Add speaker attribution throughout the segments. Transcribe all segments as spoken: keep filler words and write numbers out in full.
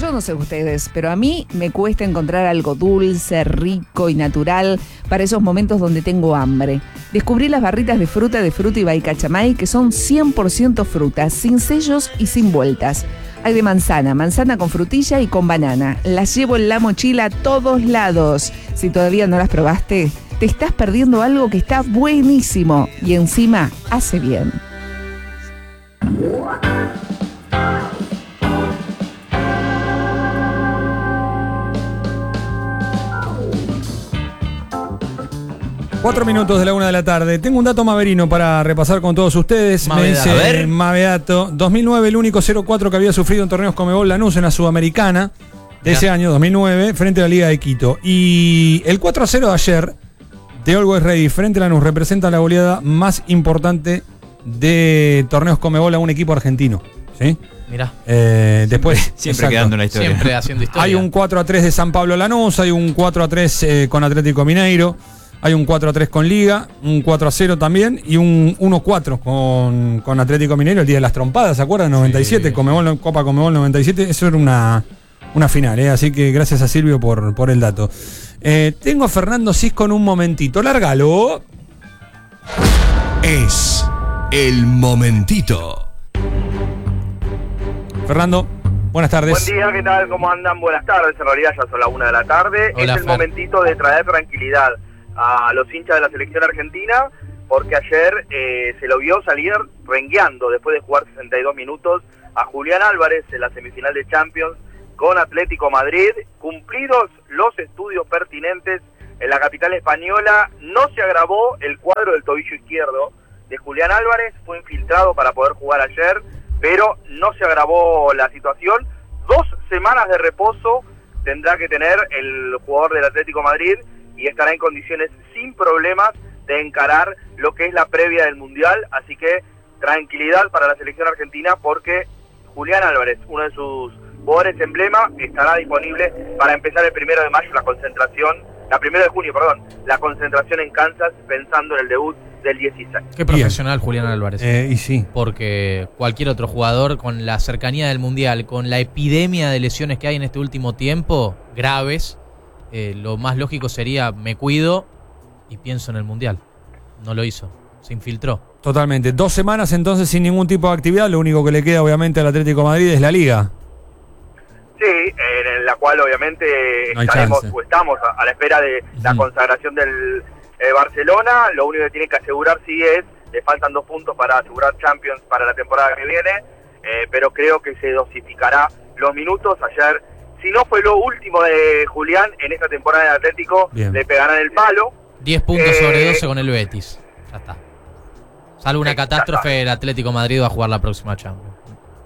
Speaker 1: Yo no sé ustedes, pero a mí me cuesta encontrar algo dulce, rico y natural para esos momentos donde tengo hambre. Descubrí las barritas de fruta de Frutti by Cachamay, que son cien por ciento frutas, sin sellos y sin vueltas. Hay de manzana, manzana con frutilla y con banana. Las llevo en la mochila a todos lados. Si todavía no las probaste, te estás perdiendo algo que está buenísimo y encima hace bien.
Speaker 2: Cuatro minutos de la una de la tarde. Tengo un dato maverino para repasar con todos ustedes.
Speaker 3: Mavedato.
Speaker 2: Me
Speaker 3: A
Speaker 2: dice
Speaker 3: ver.
Speaker 2: Mavedato. dos mil nueve, el único cero cuatro que había sufrido en torneos Conmebol Lanús en la Sudamericana de
Speaker 3: Ya.
Speaker 2: ese año, dos mil nueve, frente a la Liga de Quito. Y el cuatro a cero de ayer de Always Ready frente a Lanús representa la goleada más importante de torneos Conmebol a un equipo argentino. ¿Sí?
Speaker 3: Mirá.
Speaker 2: Eh, después,
Speaker 4: Siempre
Speaker 2: exacto.
Speaker 4: quedando en la historia.
Speaker 3: Siempre haciendo historia.
Speaker 2: Hay un cuatro a tres de San Pablo Lanús, hay un cuatro a tres eh, con Atlético Mineiro, hay un cuatro a tres con Liga, un cuatro a cero también y un uno a cuatro con, con Atlético Mineiro el día de las trompadas, ¿se acuerdan? noventa y siete,
Speaker 3: Sí.
Speaker 2: Conmebol, Copa Conmebol noventa y siete, eso era una, una final, ¿eh? Así que gracias a Silvio por, por el dato. Eh, tengo a Fernando Cisco en un momentito, lárgalo.
Speaker 5: Es el momentito.
Speaker 2: Fernando, buenas tardes.
Speaker 6: Buen día, ¿qué tal? ¿Cómo andan? Buenas tardes, en realidad ya son las una de la tarde.
Speaker 3: Hola,
Speaker 6: es el
Speaker 3: Fer.
Speaker 6: momentito de traer tranquilidad a los hinchas de la selección argentina, porque ayer eh, se lo vio salir rengueando después de jugar sesenta y dos minutos a Julián Álvarez en la semifinal de Champions con Atlético Madrid. Cumplidos los estudios pertinentes en la capital española, no se agravó el cuadro del tobillo izquierdo de Julián Álvarez, fue infiltrado para poder jugar ayer, pero no se agravó la situación. Dos semanas de reposo tendrá que tener el jugador del Atlético Madrid y estará en condiciones sin problemas de encarar lo que es la previa del Mundial, así que tranquilidad para la selección argentina porque Julián Álvarez, uno de sus jugadores emblema, estará disponible para empezar el primero de mayo la concentración, la primero de junio, perdón, la concentración en Kansas pensando en el debut del dieciséis.
Speaker 3: Qué profesional Julián Álvarez.
Speaker 2: Eh, y sí.
Speaker 3: Porque cualquier otro jugador con la cercanía del Mundial, con la epidemia de lesiones que hay en este último tiempo, graves, eh, lo más lógico sería me cuido y pienso en el Mundial. No lo hizo, se infiltró.
Speaker 2: Totalmente. Dos semanas entonces sin ningún tipo de actividad. Lo único que le queda obviamente al Atlético de Madrid es la Liga.
Speaker 6: Sí, en la cual obviamente
Speaker 2: No hay
Speaker 6: estaremos
Speaker 2: chance.
Speaker 6: o estamos a, a la espera de la
Speaker 2: Ujú.
Speaker 6: consagración del eh, Barcelona. Lo único que tiene que asegurar sí es, le faltan dos puntos para asegurar Champions para la temporada que viene, eh, pero creo que se dosificará los minutos. Ayer, si no fue lo último de Julián en esta temporada de Atlético,
Speaker 2: Bien.
Speaker 6: le pegarán el palo.
Speaker 3: diez puntos
Speaker 6: Eh,
Speaker 3: sobre doce con el Betis. Ya está. Salvo una
Speaker 6: Sí, ya
Speaker 3: catástrofe,
Speaker 6: está.
Speaker 3: el Atlético de Madrid va a jugar la próxima Champions.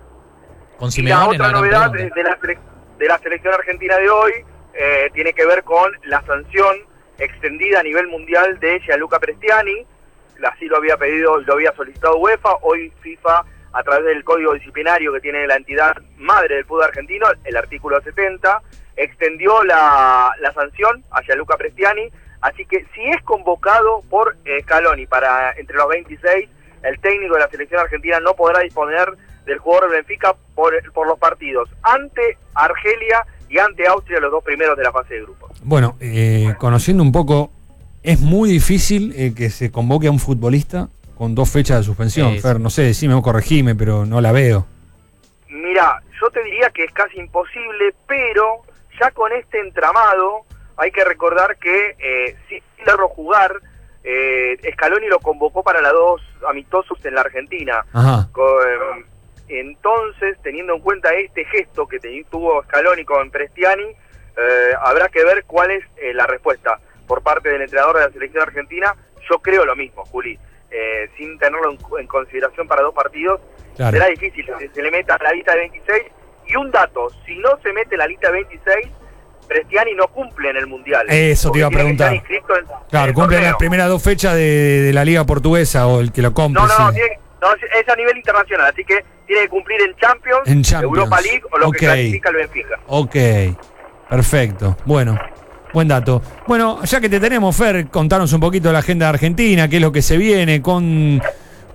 Speaker 3: Con
Speaker 6: Y la
Speaker 3: Simeone
Speaker 6: otra
Speaker 3: la gran
Speaker 6: novedad
Speaker 3: pregunta.
Speaker 6: de, de la, sele- de la selección argentina de hoy eh, tiene que ver con la sanción extendida a nivel mundial de Gianluca Prestiani. Así lo había pedido, lo había solicitado UEFA. Hoy FIFA, a través del código disciplinario que tiene la entidad madre del fútbol argentino, el artículo setenta, extendió la, la sanción a Gianluca Prestiani. Así que si es convocado por eh, Scaloni para entre los veintiséis, el técnico de la selección argentina no podrá disponer del jugador del Benfica por, por los partidos ante Argelia y ante Austria, los dos primeros de la fase de grupos.
Speaker 2: Bueno, eh, conociendo un poco, es muy difícil eh, que se convoque a un futbolista con dos fechas de suspensión.
Speaker 3: Sí,
Speaker 2: Fer,
Speaker 3: sí.
Speaker 2: no sé, decime o corregime, pero no la veo.
Speaker 6: Mira, yo te diría que es casi imposible, pero ya con este entramado hay que recordar que eh, sin verlo jugar, eh, Scaloni lo convocó para las dos amistosos en la Argentina.
Speaker 2: Ajá.
Speaker 6: Con, entonces, teniendo en cuenta este gesto que te- tuvo Scaloni con Prestiani, eh, habrá que ver cuál es eh, la respuesta por parte del entrenador de la selección argentina. Yo creo lo mismo, Juli. Eh, sin tenerlo en, en consideración para dos partidos,
Speaker 2: Claro.
Speaker 6: será difícil que se le meta la lista de veintiséis. Y un dato, si no se mete la lista de veintiséis, Prestiani no cumple en el Mundial.
Speaker 2: Eso te iba a
Speaker 6: Porque tiene que
Speaker 2: preguntar.
Speaker 6: estar inscrito en- en
Speaker 2: Claro,
Speaker 6: el
Speaker 2: cumplen
Speaker 6: torneo.
Speaker 2: las primeras dos fechas de, de la Liga Portuguesa o el que lo compre.
Speaker 6: No, no, no,
Speaker 2: sí.
Speaker 6: tiene- no, es- es a nivel internacional, así que tiene que cumplir en Champions,
Speaker 2: En Champions.
Speaker 6: Europa League o lo
Speaker 2: Ok.
Speaker 6: que clasifica el Benfica.
Speaker 2: Ok, perfecto. Bueno, buen dato. Bueno, ya que te tenemos, Fer, contanos un poquito de la agenda argentina, qué es lo que se viene con,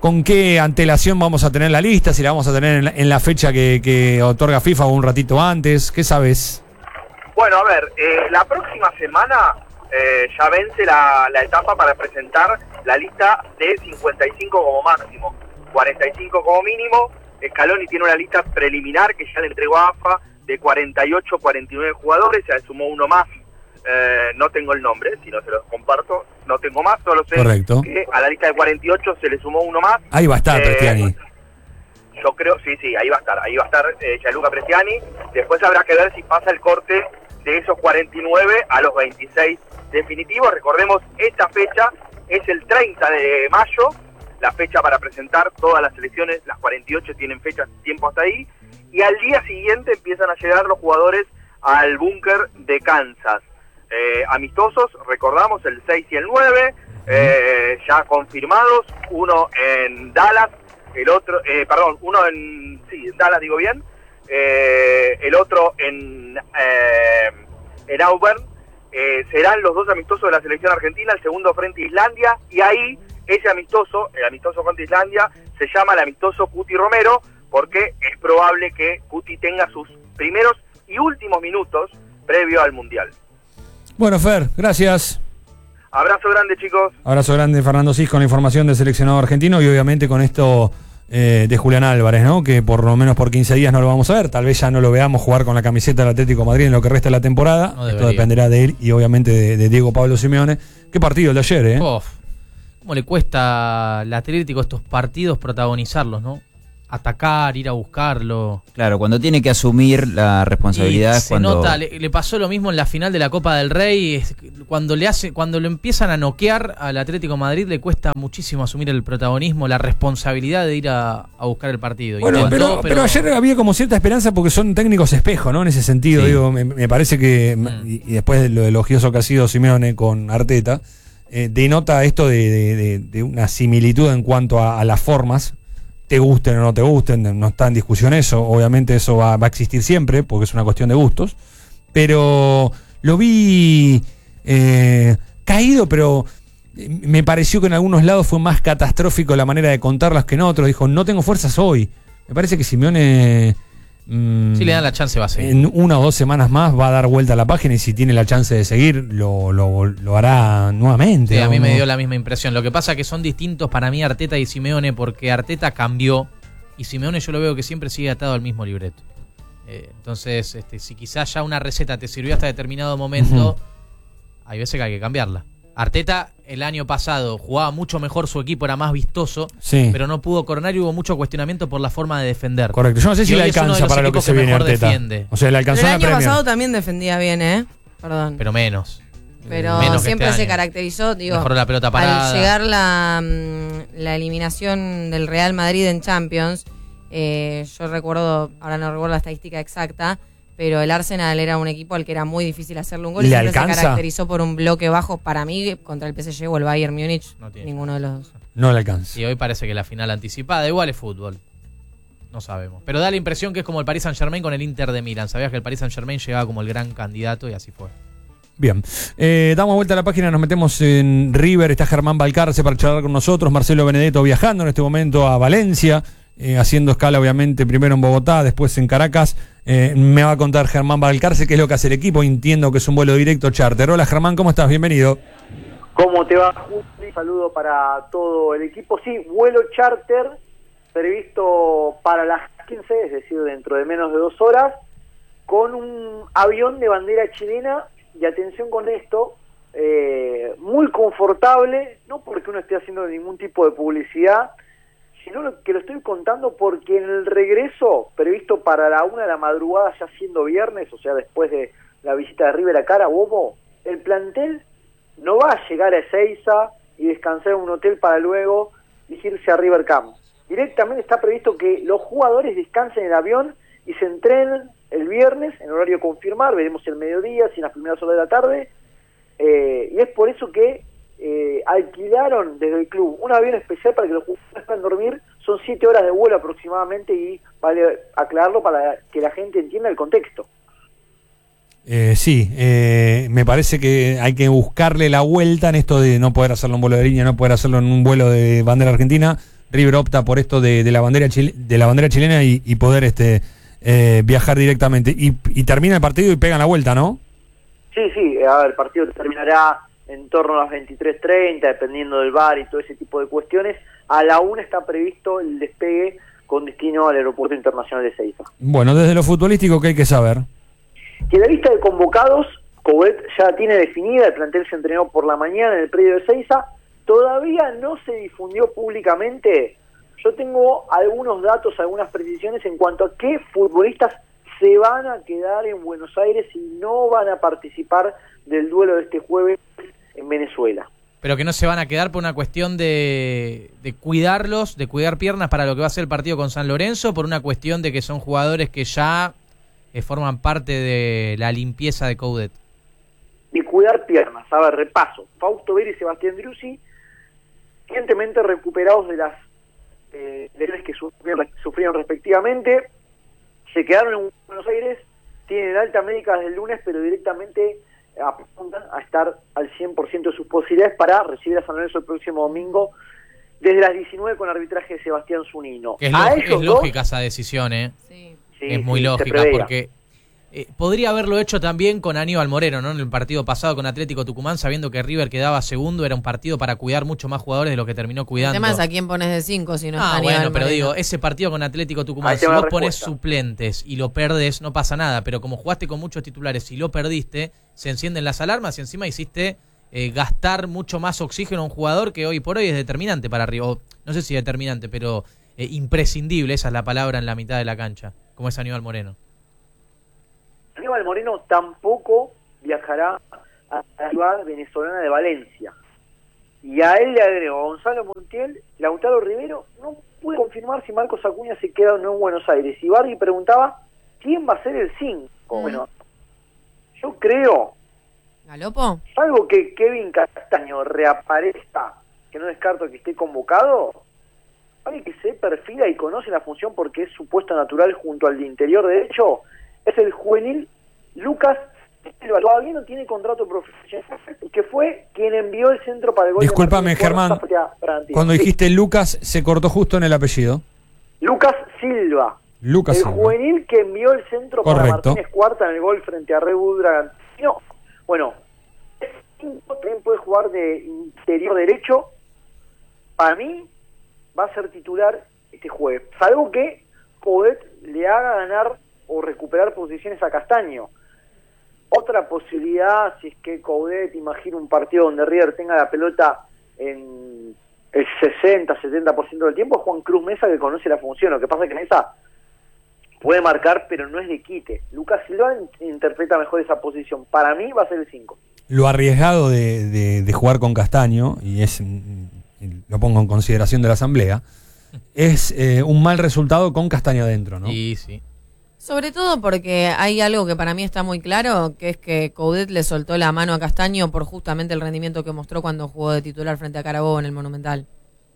Speaker 2: con qué antelación vamos a tener la lista, si la vamos a tener en la, en la fecha que, que otorga FIFA o un ratito antes, ¿qué sabes?
Speaker 6: Bueno, a ver, eh, la próxima semana eh, ya vence la, la etapa para presentar la lista de cincuenta y cinco como máximo, cuarenta y cinco como mínimo. Scaloni tiene una lista preliminar que ya le entregó a AFA de cuarenta y ocho, cuarenta y nueve jugadores, se sumó uno más, eh, no tengo el nombre, si no se los comparto, no tengo más, solo sé
Speaker 2: Correcto.
Speaker 6: que a la lista de cuarenta y ocho se le sumó uno más.
Speaker 2: Ahí va a estar,
Speaker 6: Eh,
Speaker 2: Prestiani.
Speaker 6: Yo creo, sí, sí, ahí va a estar, ahí va a estar eh, Gianluca Prestiani. Después habrá que ver si pasa el corte de esos cuarenta y nueve a los veintiséis definitivos. Recordemos, esta fecha es el treinta de mayo, la fecha para presentar todas las selecciones, las cuarenta y ocho tienen fecha, tiempo hasta ahí, y al día siguiente empiezan a llegar los jugadores al búnker de Kansas. Eh, amistosos, recordamos, el seis y el nueve, eh, ya confirmados, uno en Dallas, el otro, eh, perdón, uno en, sí, en Dallas digo bien, eh, el otro en, eh, en Auburn. Eh, serán los dos amistosos de la selección argentina, el segundo frente a Islandia, y ahí ese amistoso, el amistoso contra Islandia, se llama el amistoso Cuti Romero, porque es probable que Cuti tenga sus primeros y últimos minutos previo al Mundial.
Speaker 2: Bueno, Fer, gracias.
Speaker 6: Abrazo grande, chicos.
Speaker 2: Abrazo grande, Fernando Cis, con la información del seleccionado argentino y obviamente con esto eh, de Julián Álvarez, ¿no? Que por lo menos por quince días no lo vamos a ver. Tal vez ya no lo veamos jugar con la camiseta del Atlético de Madrid en lo que resta de la temporada.
Speaker 3: No
Speaker 2: esto dependerá de él y obviamente de, de Diego Pablo Simeone. Qué partido el de ayer, ¿eh?
Speaker 3: Uf, ¿cómo le cuesta al Atlético estos partidos protagonizarlos, no? Atacar, ir a buscarlo.
Speaker 4: Claro, cuando tiene que asumir la responsabilidad
Speaker 3: Y
Speaker 4: es
Speaker 3: se
Speaker 4: cuando...
Speaker 3: nota, le, le pasó lo mismo en la final de la Copa del Rey, es cuando le hace, cuando lo empiezan a noquear al Atlético de Madrid le cuesta muchísimo asumir el protagonismo, la responsabilidad de ir a, a buscar el partido.
Speaker 2: Bueno,
Speaker 3: Intentó,
Speaker 2: pero, pero ayer había como cierta esperanza porque son técnicos espejo, ¿no? En ese sentido,
Speaker 4: Sí.
Speaker 2: digo, me, me parece que,
Speaker 3: Mm.
Speaker 2: y, y después de lo elogioso que ha sido Simeone con Arteta, eh, denota esto de, de, de, de una similitud en cuanto a, a las formas, te gusten o no te gusten, no está en discusión eso, obviamente eso va, va a existir siempre, porque es una cuestión de gustos, pero lo vi eh, caído, pero me pareció que en algunos lados fue más catastrófico la manera de contarlas que en otros. Dijo, no tengo fuerzas hoy. Me parece que Simeone... Mm,
Speaker 3: si le dan la chance va a seguir.
Speaker 2: en una o dos semanas más va a dar vuelta a la página y si tiene la chance de seguir lo, lo, lo hará nuevamente.
Speaker 3: Sí, a mí
Speaker 2: ¿no?
Speaker 3: me dio la misma impresión. Lo que pasa es que son distintos para mí Arteta y Simeone porque Arteta cambió y Simeone yo lo veo que siempre sigue atado al mismo libreto. Eh, entonces, este, si quizás ya una receta te sirvió hasta determinado momento, uh-huh. hay veces que hay que cambiarla. Arteta el año pasado jugaba mucho mejor, su equipo era más vistoso,
Speaker 2: sí.
Speaker 3: pero no pudo coronar y hubo mucho cuestionamiento por la forma de defender.
Speaker 2: Correcto, yo no sé si le alcanza para lo que se viene Arteta.
Speaker 3: Defiende.
Speaker 2: O sea, le alcanzó
Speaker 7: el año
Speaker 2: Premier.
Speaker 7: pasado también defendía bien, ¿eh? Perdón.
Speaker 3: Pero menos.
Speaker 7: Pero
Speaker 3: menos
Speaker 7: siempre
Speaker 3: este
Speaker 7: se
Speaker 3: año.
Speaker 7: caracterizó, digo,
Speaker 3: mejoró la pelota parada.
Speaker 7: Al llegar la, la eliminación del Real Madrid en Champions, eh, yo recuerdo, ahora no recuerdo la estadística exacta, pero el Arsenal era un equipo al que era muy difícil hacerle un gol y
Speaker 2: ¿Le
Speaker 7: siempre
Speaker 2: alcanza?
Speaker 7: se caracterizó por un bloque bajo. Para mí, contra el P S G o el Bayern Múnich,
Speaker 3: no
Speaker 7: ninguno de los dos.
Speaker 2: No le alcanza.
Speaker 3: Y hoy parece que la final anticipada, igual es fútbol. No sabemos. Pero da la impresión que es como el Paris Saint-Germain con el Inter de Milán. Sabías que el Paris Saint-Germain llegaba como el gran candidato y así fue.
Speaker 2: Bien, eh, damos vuelta a la página, nos metemos en River, está Germán Balcarce para charlar con nosotros, Marcelo Benedetto viajando en este momento a Valencia, eh, haciendo escala obviamente primero en Bogotá, después en Caracas. Eh, me va a contar Germán Balcarce qué es lo que hace el equipo, entiendo que es un vuelo directo charter. Hola Germán, ¿cómo estás? Bienvenido.
Speaker 8: ¿Cómo te va? Un saludo para todo el equipo. Sí, vuelo charter previsto para las quince, es decir, dentro de menos de dos horas, con un avión de bandera chilena. Y atención con esto, eh, muy confortable, no porque uno esté haciendo ningún tipo de publicidad, sino que lo estoy contando porque en el regreso, previsto para la una de la madrugada, ya siendo viernes, o sea, después de la visita de River a Carabobo, el plantel no va a llegar a Ezeiza y descansar en un hotel para luego dirigirse a River Camp. Directamente está previsto que los jugadores descansen en el avión y se entrenen el viernes, en horario confirmar, veremos el mediodía, si en las primeras horas de la tarde, eh, y es por eso que eh, alquilaron desde el club un avión especial para que los jugadores puedan dormir. Son siete horas de vuelo aproximadamente y vale aclararlo para que la gente entienda el contexto.
Speaker 2: Eh, sí, eh, me parece que hay que buscarle la vuelta en esto de no poder hacerlo en vuelo de línea, no poder hacerlo en un vuelo de bandera argentina. River opta por esto de, de la bandera chile, de la bandera chilena y, y poder este eh, viajar directamente. Y, y termina el partido y pegan la vuelta, ¿no?
Speaker 8: Sí, sí, a ver, el partido terminará en torno a las veintitrés treinta, dependiendo del V A R y todo ese tipo de cuestiones. A la una está previsto el despegue con destino al Aeropuerto Internacional de Ezeiza.
Speaker 2: Bueno, desde lo futbolístico, ¿qué hay que saber?
Speaker 8: Que la lista de convocados, Coudet ya tiene definida, el plantel se entrenó por la mañana en el predio de Ezeiza, todavía no se difundió públicamente. Yo tengo algunos datos, algunas precisiones en cuanto a qué futbolistas se van a quedar en Buenos Aires y no van a participar del duelo de este jueves en Venezuela.
Speaker 3: Pero que no se van a quedar por una cuestión de, de cuidarlos, de cuidar piernas para lo que va a ser el partido con San Lorenzo, por una cuestión de que son jugadores que ya eh, forman parte de la limpieza de Coudet.
Speaker 8: De cuidar piernas, a ver, repaso. Fausto Vera y Sebastián Driussi, recientemente recuperados de las eh, lesiones que sufrieron, sufrieron respectivamente, se quedaron en Buenos Aires, tienen alta médica desde el lunes, pero directamente apuntan a estar al cien por ciento de sus posibilidades para recibir a San Lorenzo el próximo domingo desde las diecinueve con arbitraje de Sebastián Zunino.
Speaker 3: Es,
Speaker 8: a
Speaker 3: lo,
Speaker 8: ellos
Speaker 3: es lógica
Speaker 8: dos,
Speaker 3: esa decisión, ¿eh?
Speaker 7: Sí.
Speaker 8: Sí,
Speaker 3: es muy
Speaker 8: sí,
Speaker 3: lógica, porque eh, podría haberlo hecho también con Aníbal Moreno, ¿no? En el partido pasado con Atlético Tucumán, sabiendo que River quedaba segundo, era un partido para cuidar mucho más jugadores de lo que terminó cuidando.
Speaker 7: El tema es a quién pones de cinco si no
Speaker 3: Ah,
Speaker 7: está
Speaker 3: bueno,
Speaker 7: Aníbal
Speaker 3: pero
Speaker 7: Moreno.
Speaker 3: digo, ese partido con Atlético Tucumán,
Speaker 8: Ahí
Speaker 3: si
Speaker 8: te va
Speaker 3: vos
Speaker 8: la
Speaker 3: pones
Speaker 8: respuesta.
Speaker 3: suplentes y lo perdés, no pasa nada, pero como jugaste con muchos titulares y lo perdiste, se encienden las alarmas y encima hiciste eh, gastar mucho más oxígeno a un jugador que hoy por hoy es determinante para River, o, no sé si determinante, pero eh, imprescindible, esa es la palabra en la mitad de la cancha, como es Aníbal Moreno.
Speaker 8: Aníbal Moreno tampoco viajará a la ciudad venezolana de Valencia. Y a él le agrego a Gonzalo Montiel, Lautaro Rivero, no pude confirmar si Marcos Acuña se queda o no en Buenos Aires. Y Bardi preguntaba, ¿quién va a ser el cinco?
Speaker 7: Mm.
Speaker 8: Bueno, yo creo,
Speaker 7: ¿Galopo?
Speaker 8: salvo que Kevin Castaño reaparezca, que no descarto que esté convocado, alguien que se perfila y conoce la función porque es su puesto natural junto al de interior derecho, es el juvenil Lucas Silva. Todavía no tiene contrato profesional, que fue quien envió el centro para el gol.
Speaker 2: Discúlpame,
Speaker 8: de Martínez
Speaker 2: Germán,
Speaker 8: Cuarta frente a Bragantino.
Speaker 2: cuando
Speaker 8: Sí.
Speaker 2: dijiste Lucas, se cortó justo en el apellido.
Speaker 8: Lucas Silva,
Speaker 2: Lucas
Speaker 8: el
Speaker 2: Silva.
Speaker 8: juvenil que envió el centro
Speaker 2: Correcto.
Speaker 8: para Martínez Cuarta en el gol frente a Red Bull Bragantino. Bueno, también puede jugar de interior derecho. Para mí va a ser titular este jueves, salvo que Coudet le haga ganar o recuperar posiciones a Castaño. Otra posibilidad, si es que Coudet imagina un partido donde River tenga la pelota en el sesenta, setenta por ciento del tiempo, es Juan Cruz Mesa, que conoce la función. Lo que pasa es que Mesa puede marcar, pero no es de quite. Lucas Silva interpreta mejor esa posición. Para mí va a ser el cinco.
Speaker 2: Lo arriesgado de, de, de jugar con Castaño, y es lo pongo en consideración de la asamblea, es eh, un mal resultado con Castaño adentro, ¿no?
Speaker 3: Y sí.
Speaker 7: Sobre todo porque hay algo que para mí está muy claro, que es que Coudet le soltó la mano a Castaño por justamente el rendimiento que mostró cuando jugó de titular frente a Carabobo en el Monumental.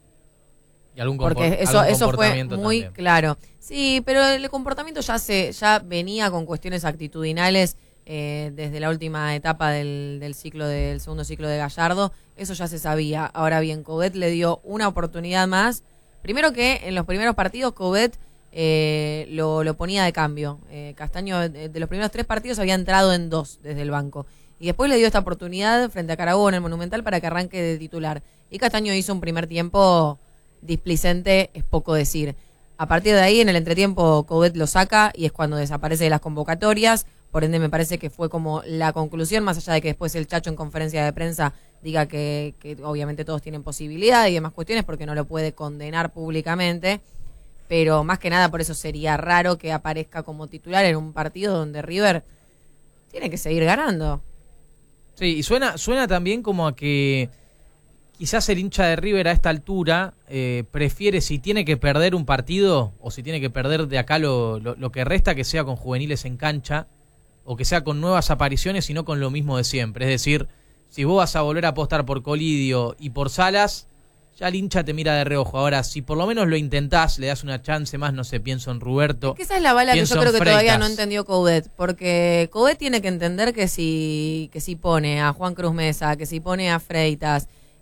Speaker 3: Y algún
Speaker 7: Porque
Speaker 3: compor-
Speaker 7: eso
Speaker 3: algún
Speaker 7: eso fue
Speaker 3: comportamiento
Speaker 7: muy
Speaker 3: también.
Speaker 7: claro. Sí, pero el comportamiento ya se ya venía con cuestiones actitudinales eh, desde la última etapa del, del ciclo del segundo ciclo de Gallardo. Eso ya se sabía. Ahora bien, Coudet le dio una oportunidad más. Primero que en los primeros partidos Coudet eh, lo, lo ponía de cambio. Eh, Castaño de, de los primeros tres partidos había entrado en dos desde el banco. Y después le dio esta oportunidad frente a Carabobo en el Monumental para que arranque de titular. Y Castaño hizo un primer tiempo displicente, es poco decir. A partir de ahí, en el entretiempo, Coudet lo saca y es cuando desaparece de las convocatorias. Por ende, me parece que fue como la conclusión, más allá de que después el Chacho en conferencia de prensa diga que, que obviamente todos tienen posibilidad y demás cuestiones porque no lo puede condenar públicamente. Pero más que nada por eso sería raro que aparezca como titular en un partido donde River tiene que seguir ganando.
Speaker 3: Sí, y suena, suena también como a que quizás el hincha de River a esta altura eh, prefiere, si tiene que perder un partido o si tiene que perder de acá lo, lo, lo que resta, que sea con juveniles en cancha o que sea con nuevas apariciones y no con lo mismo de siempre. Es decir, si vos vas a volver a apostar por Colidio y por Salas, ya el hincha te mira de reojo. Ahora, si por lo menos lo intentás, le das una chance más, no sé, pienso en Roberto.
Speaker 7: Que esa es la bala que
Speaker 3: pienso
Speaker 7: yo
Speaker 3: en
Speaker 7: creo que todavía
Speaker 3: Freitas.
Speaker 7: no entendió Coudet, porque Coudet tiene que entender que si, que si pone a Juan Cruz Mesa, que si pone a Freitas,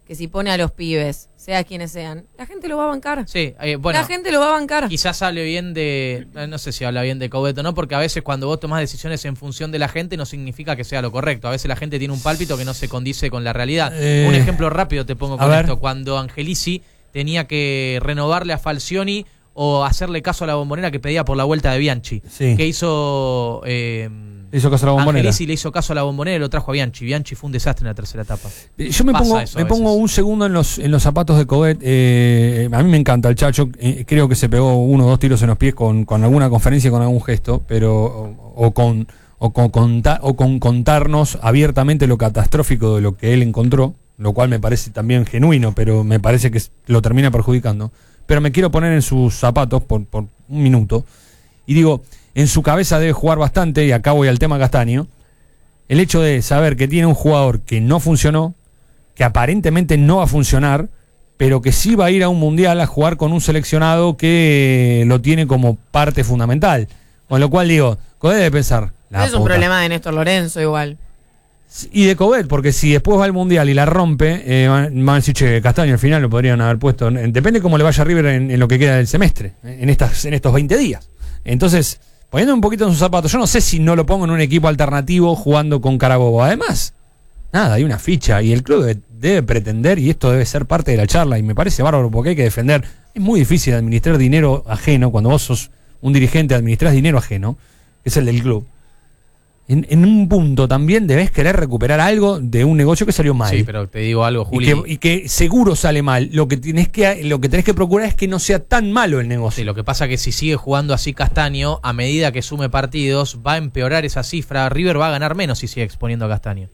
Speaker 7: que si pone a los pibes, sea quienes sean, la gente lo va a bancar.
Speaker 3: Sí, eh, bueno.
Speaker 7: La gente lo va a bancar.
Speaker 3: Quizás hable bien de, no sé si habla bien de Coudet o no, porque a veces cuando vos tomás decisiones en función de la gente no significa que sea lo correcto. A veces la gente tiene un pálpito que no se condice con la realidad.
Speaker 2: Eh,
Speaker 3: un ejemplo rápido te pongo con
Speaker 2: a
Speaker 3: esto.
Speaker 2: ver.
Speaker 3: Cuando Angelici tenía que renovarle a Falcioni o hacerle caso a la Bombonera que pedía por la vuelta de Bianchi.
Speaker 2: Sí.
Speaker 3: Que hizo... Eh,
Speaker 2: hizo caso a la Bombonera.
Speaker 3: Angelici le hizo caso a la Bombonera y lo trajo a Bianchi. Bianchi fue un desastre en la tercera etapa.
Speaker 2: Yo me
Speaker 3: Pasa
Speaker 2: pongo,
Speaker 3: eso a
Speaker 2: me
Speaker 3: veces.
Speaker 2: pongo un segundo en los, en los zapatos de Coudet. Eh, a mí me encanta el Chacho. Eh, creo que se pegó uno o dos tiros en los pies con, con alguna conferencia, con algún gesto, pero o, o con o con, conta, o con contarnos abiertamente lo catastrófico de lo que él encontró, lo cual me parece también genuino, pero me parece que lo termina perjudicando. Pero me quiero poner en sus zapatos por, por un minuto y digo, en su cabeza debe jugar bastante, y acá voy al tema Castaño, el hecho de saber que tiene un jugador que no funcionó, que aparentemente no va a funcionar, pero que sí va a ir a un mundial a jugar con un seleccionado que lo tiene como parte fundamental. Con lo cual digo, Coudet debe pensar.
Speaker 7: Es un problema de Néstor Lorenzo igual.
Speaker 2: Y de Coudet, porque si después va al mundial y la rompe, eh, van a decir, che, Castaño al final lo podrían haber puesto. Depende cómo le vaya a River en, en lo que queda del semestre, en, estas, en estos veinte días. Entonces, poniendo un poquito en sus zapatos, yo no sé si no lo pongo en un equipo alternativo jugando con Carabobo. Además, nada, hay una ficha y el club debe, debe pretender, y esto debe ser parte de la charla, y me parece bárbaro porque hay que defender. Es muy difícil administrar dinero ajeno cuando vos sos un dirigente, administrás dinero ajeno, que es el del club. En, en un punto también debes querer recuperar algo de un negocio que salió mal.
Speaker 3: Sí, pero te digo algo, Juli.
Speaker 2: Y que, y que seguro sale mal. Lo que tenés que, lo que tenés que procurar es que no sea tan malo el negocio.
Speaker 3: Sí, lo que pasa es que si sigue jugando así Castaño, a medida que sume partidos, va a empeorar esa cifra. River va a ganar menos si sigue exponiendo a Castaño.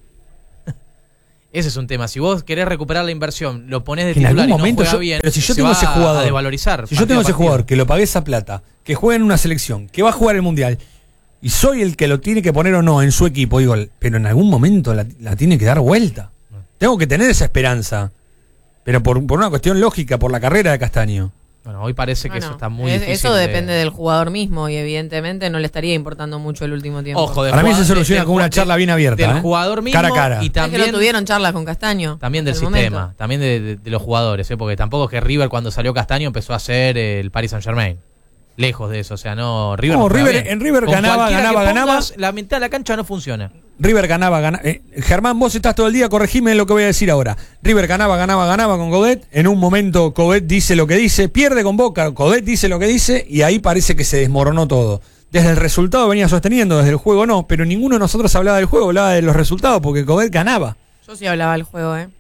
Speaker 3: Ese es un tema. Si vos querés recuperar la inversión, lo ponés de
Speaker 2: en
Speaker 3: titular
Speaker 2: algún
Speaker 3: y no
Speaker 2: momento
Speaker 3: juega
Speaker 2: yo,
Speaker 3: bien,
Speaker 2: pero si yo
Speaker 3: se
Speaker 2: tengo
Speaker 3: va
Speaker 2: ese jugador,
Speaker 3: a devalorizar.
Speaker 2: Si yo tengo ese
Speaker 3: partido.
Speaker 2: jugador que lo pagué esa plata, que juega en una selección, que va a jugar el mundial, y soy el que lo tiene que poner o no en su equipo, digo, pero en algún momento la, la tiene que dar vuelta. Tengo que tener esa esperanza, pero por, por una cuestión lógica, por la carrera de Castaño.
Speaker 3: Bueno, hoy parece que
Speaker 7: Bueno,
Speaker 3: eso está muy
Speaker 7: es,
Speaker 3: difícil.
Speaker 7: Eso
Speaker 3: de...
Speaker 7: depende del jugador mismo y evidentemente no le estaría importando mucho el último tiempo.
Speaker 3: Ojo, del
Speaker 2: Para mí
Speaker 3: jugador-
Speaker 2: se soluciona
Speaker 3: del-
Speaker 2: con una
Speaker 3: del-
Speaker 2: charla bien abierta.
Speaker 3: Del
Speaker 2: ¿eh?
Speaker 3: jugador mismo
Speaker 2: cara a cara.
Speaker 3: y
Speaker 7: Es
Speaker 3: también,
Speaker 7: que no tuvieron charlas con Castaño.
Speaker 3: también del
Speaker 7: hasta el
Speaker 3: sistema,
Speaker 7: momento.
Speaker 3: también de, de- de los jugadores, ¿eh? Porque tampoco es que River cuando salió Castaño empezó a ser el Paris Saint Germain. Lejos de eso, o sea, no, River
Speaker 2: No,
Speaker 3: no juega
Speaker 2: River-
Speaker 3: bien.
Speaker 2: en River
Speaker 3: Con
Speaker 2: ganaba,
Speaker 3: cualquiera
Speaker 2: ganaba,
Speaker 3: que
Speaker 2: ganaba.
Speaker 3: pongas, la mitad de la cancha no funciona.
Speaker 2: River ganaba, ganaba. Eh, Germán, vos estás todo el día, corregime lo que voy a decir ahora. River ganaba, ganaba, ganaba con Coudet. En un momento Coudet dice lo que dice, pierde con Boca, Coudet dice lo que dice, y ahí parece que se desmoronó todo. Desde el resultado venía sosteniendo, desde el juego no, pero ninguno de nosotros hablaba del juego, hablaba de los resultados, porque Coudet ganaba.
Speaker 7: Yo sí hablaba del juego, ¿eh?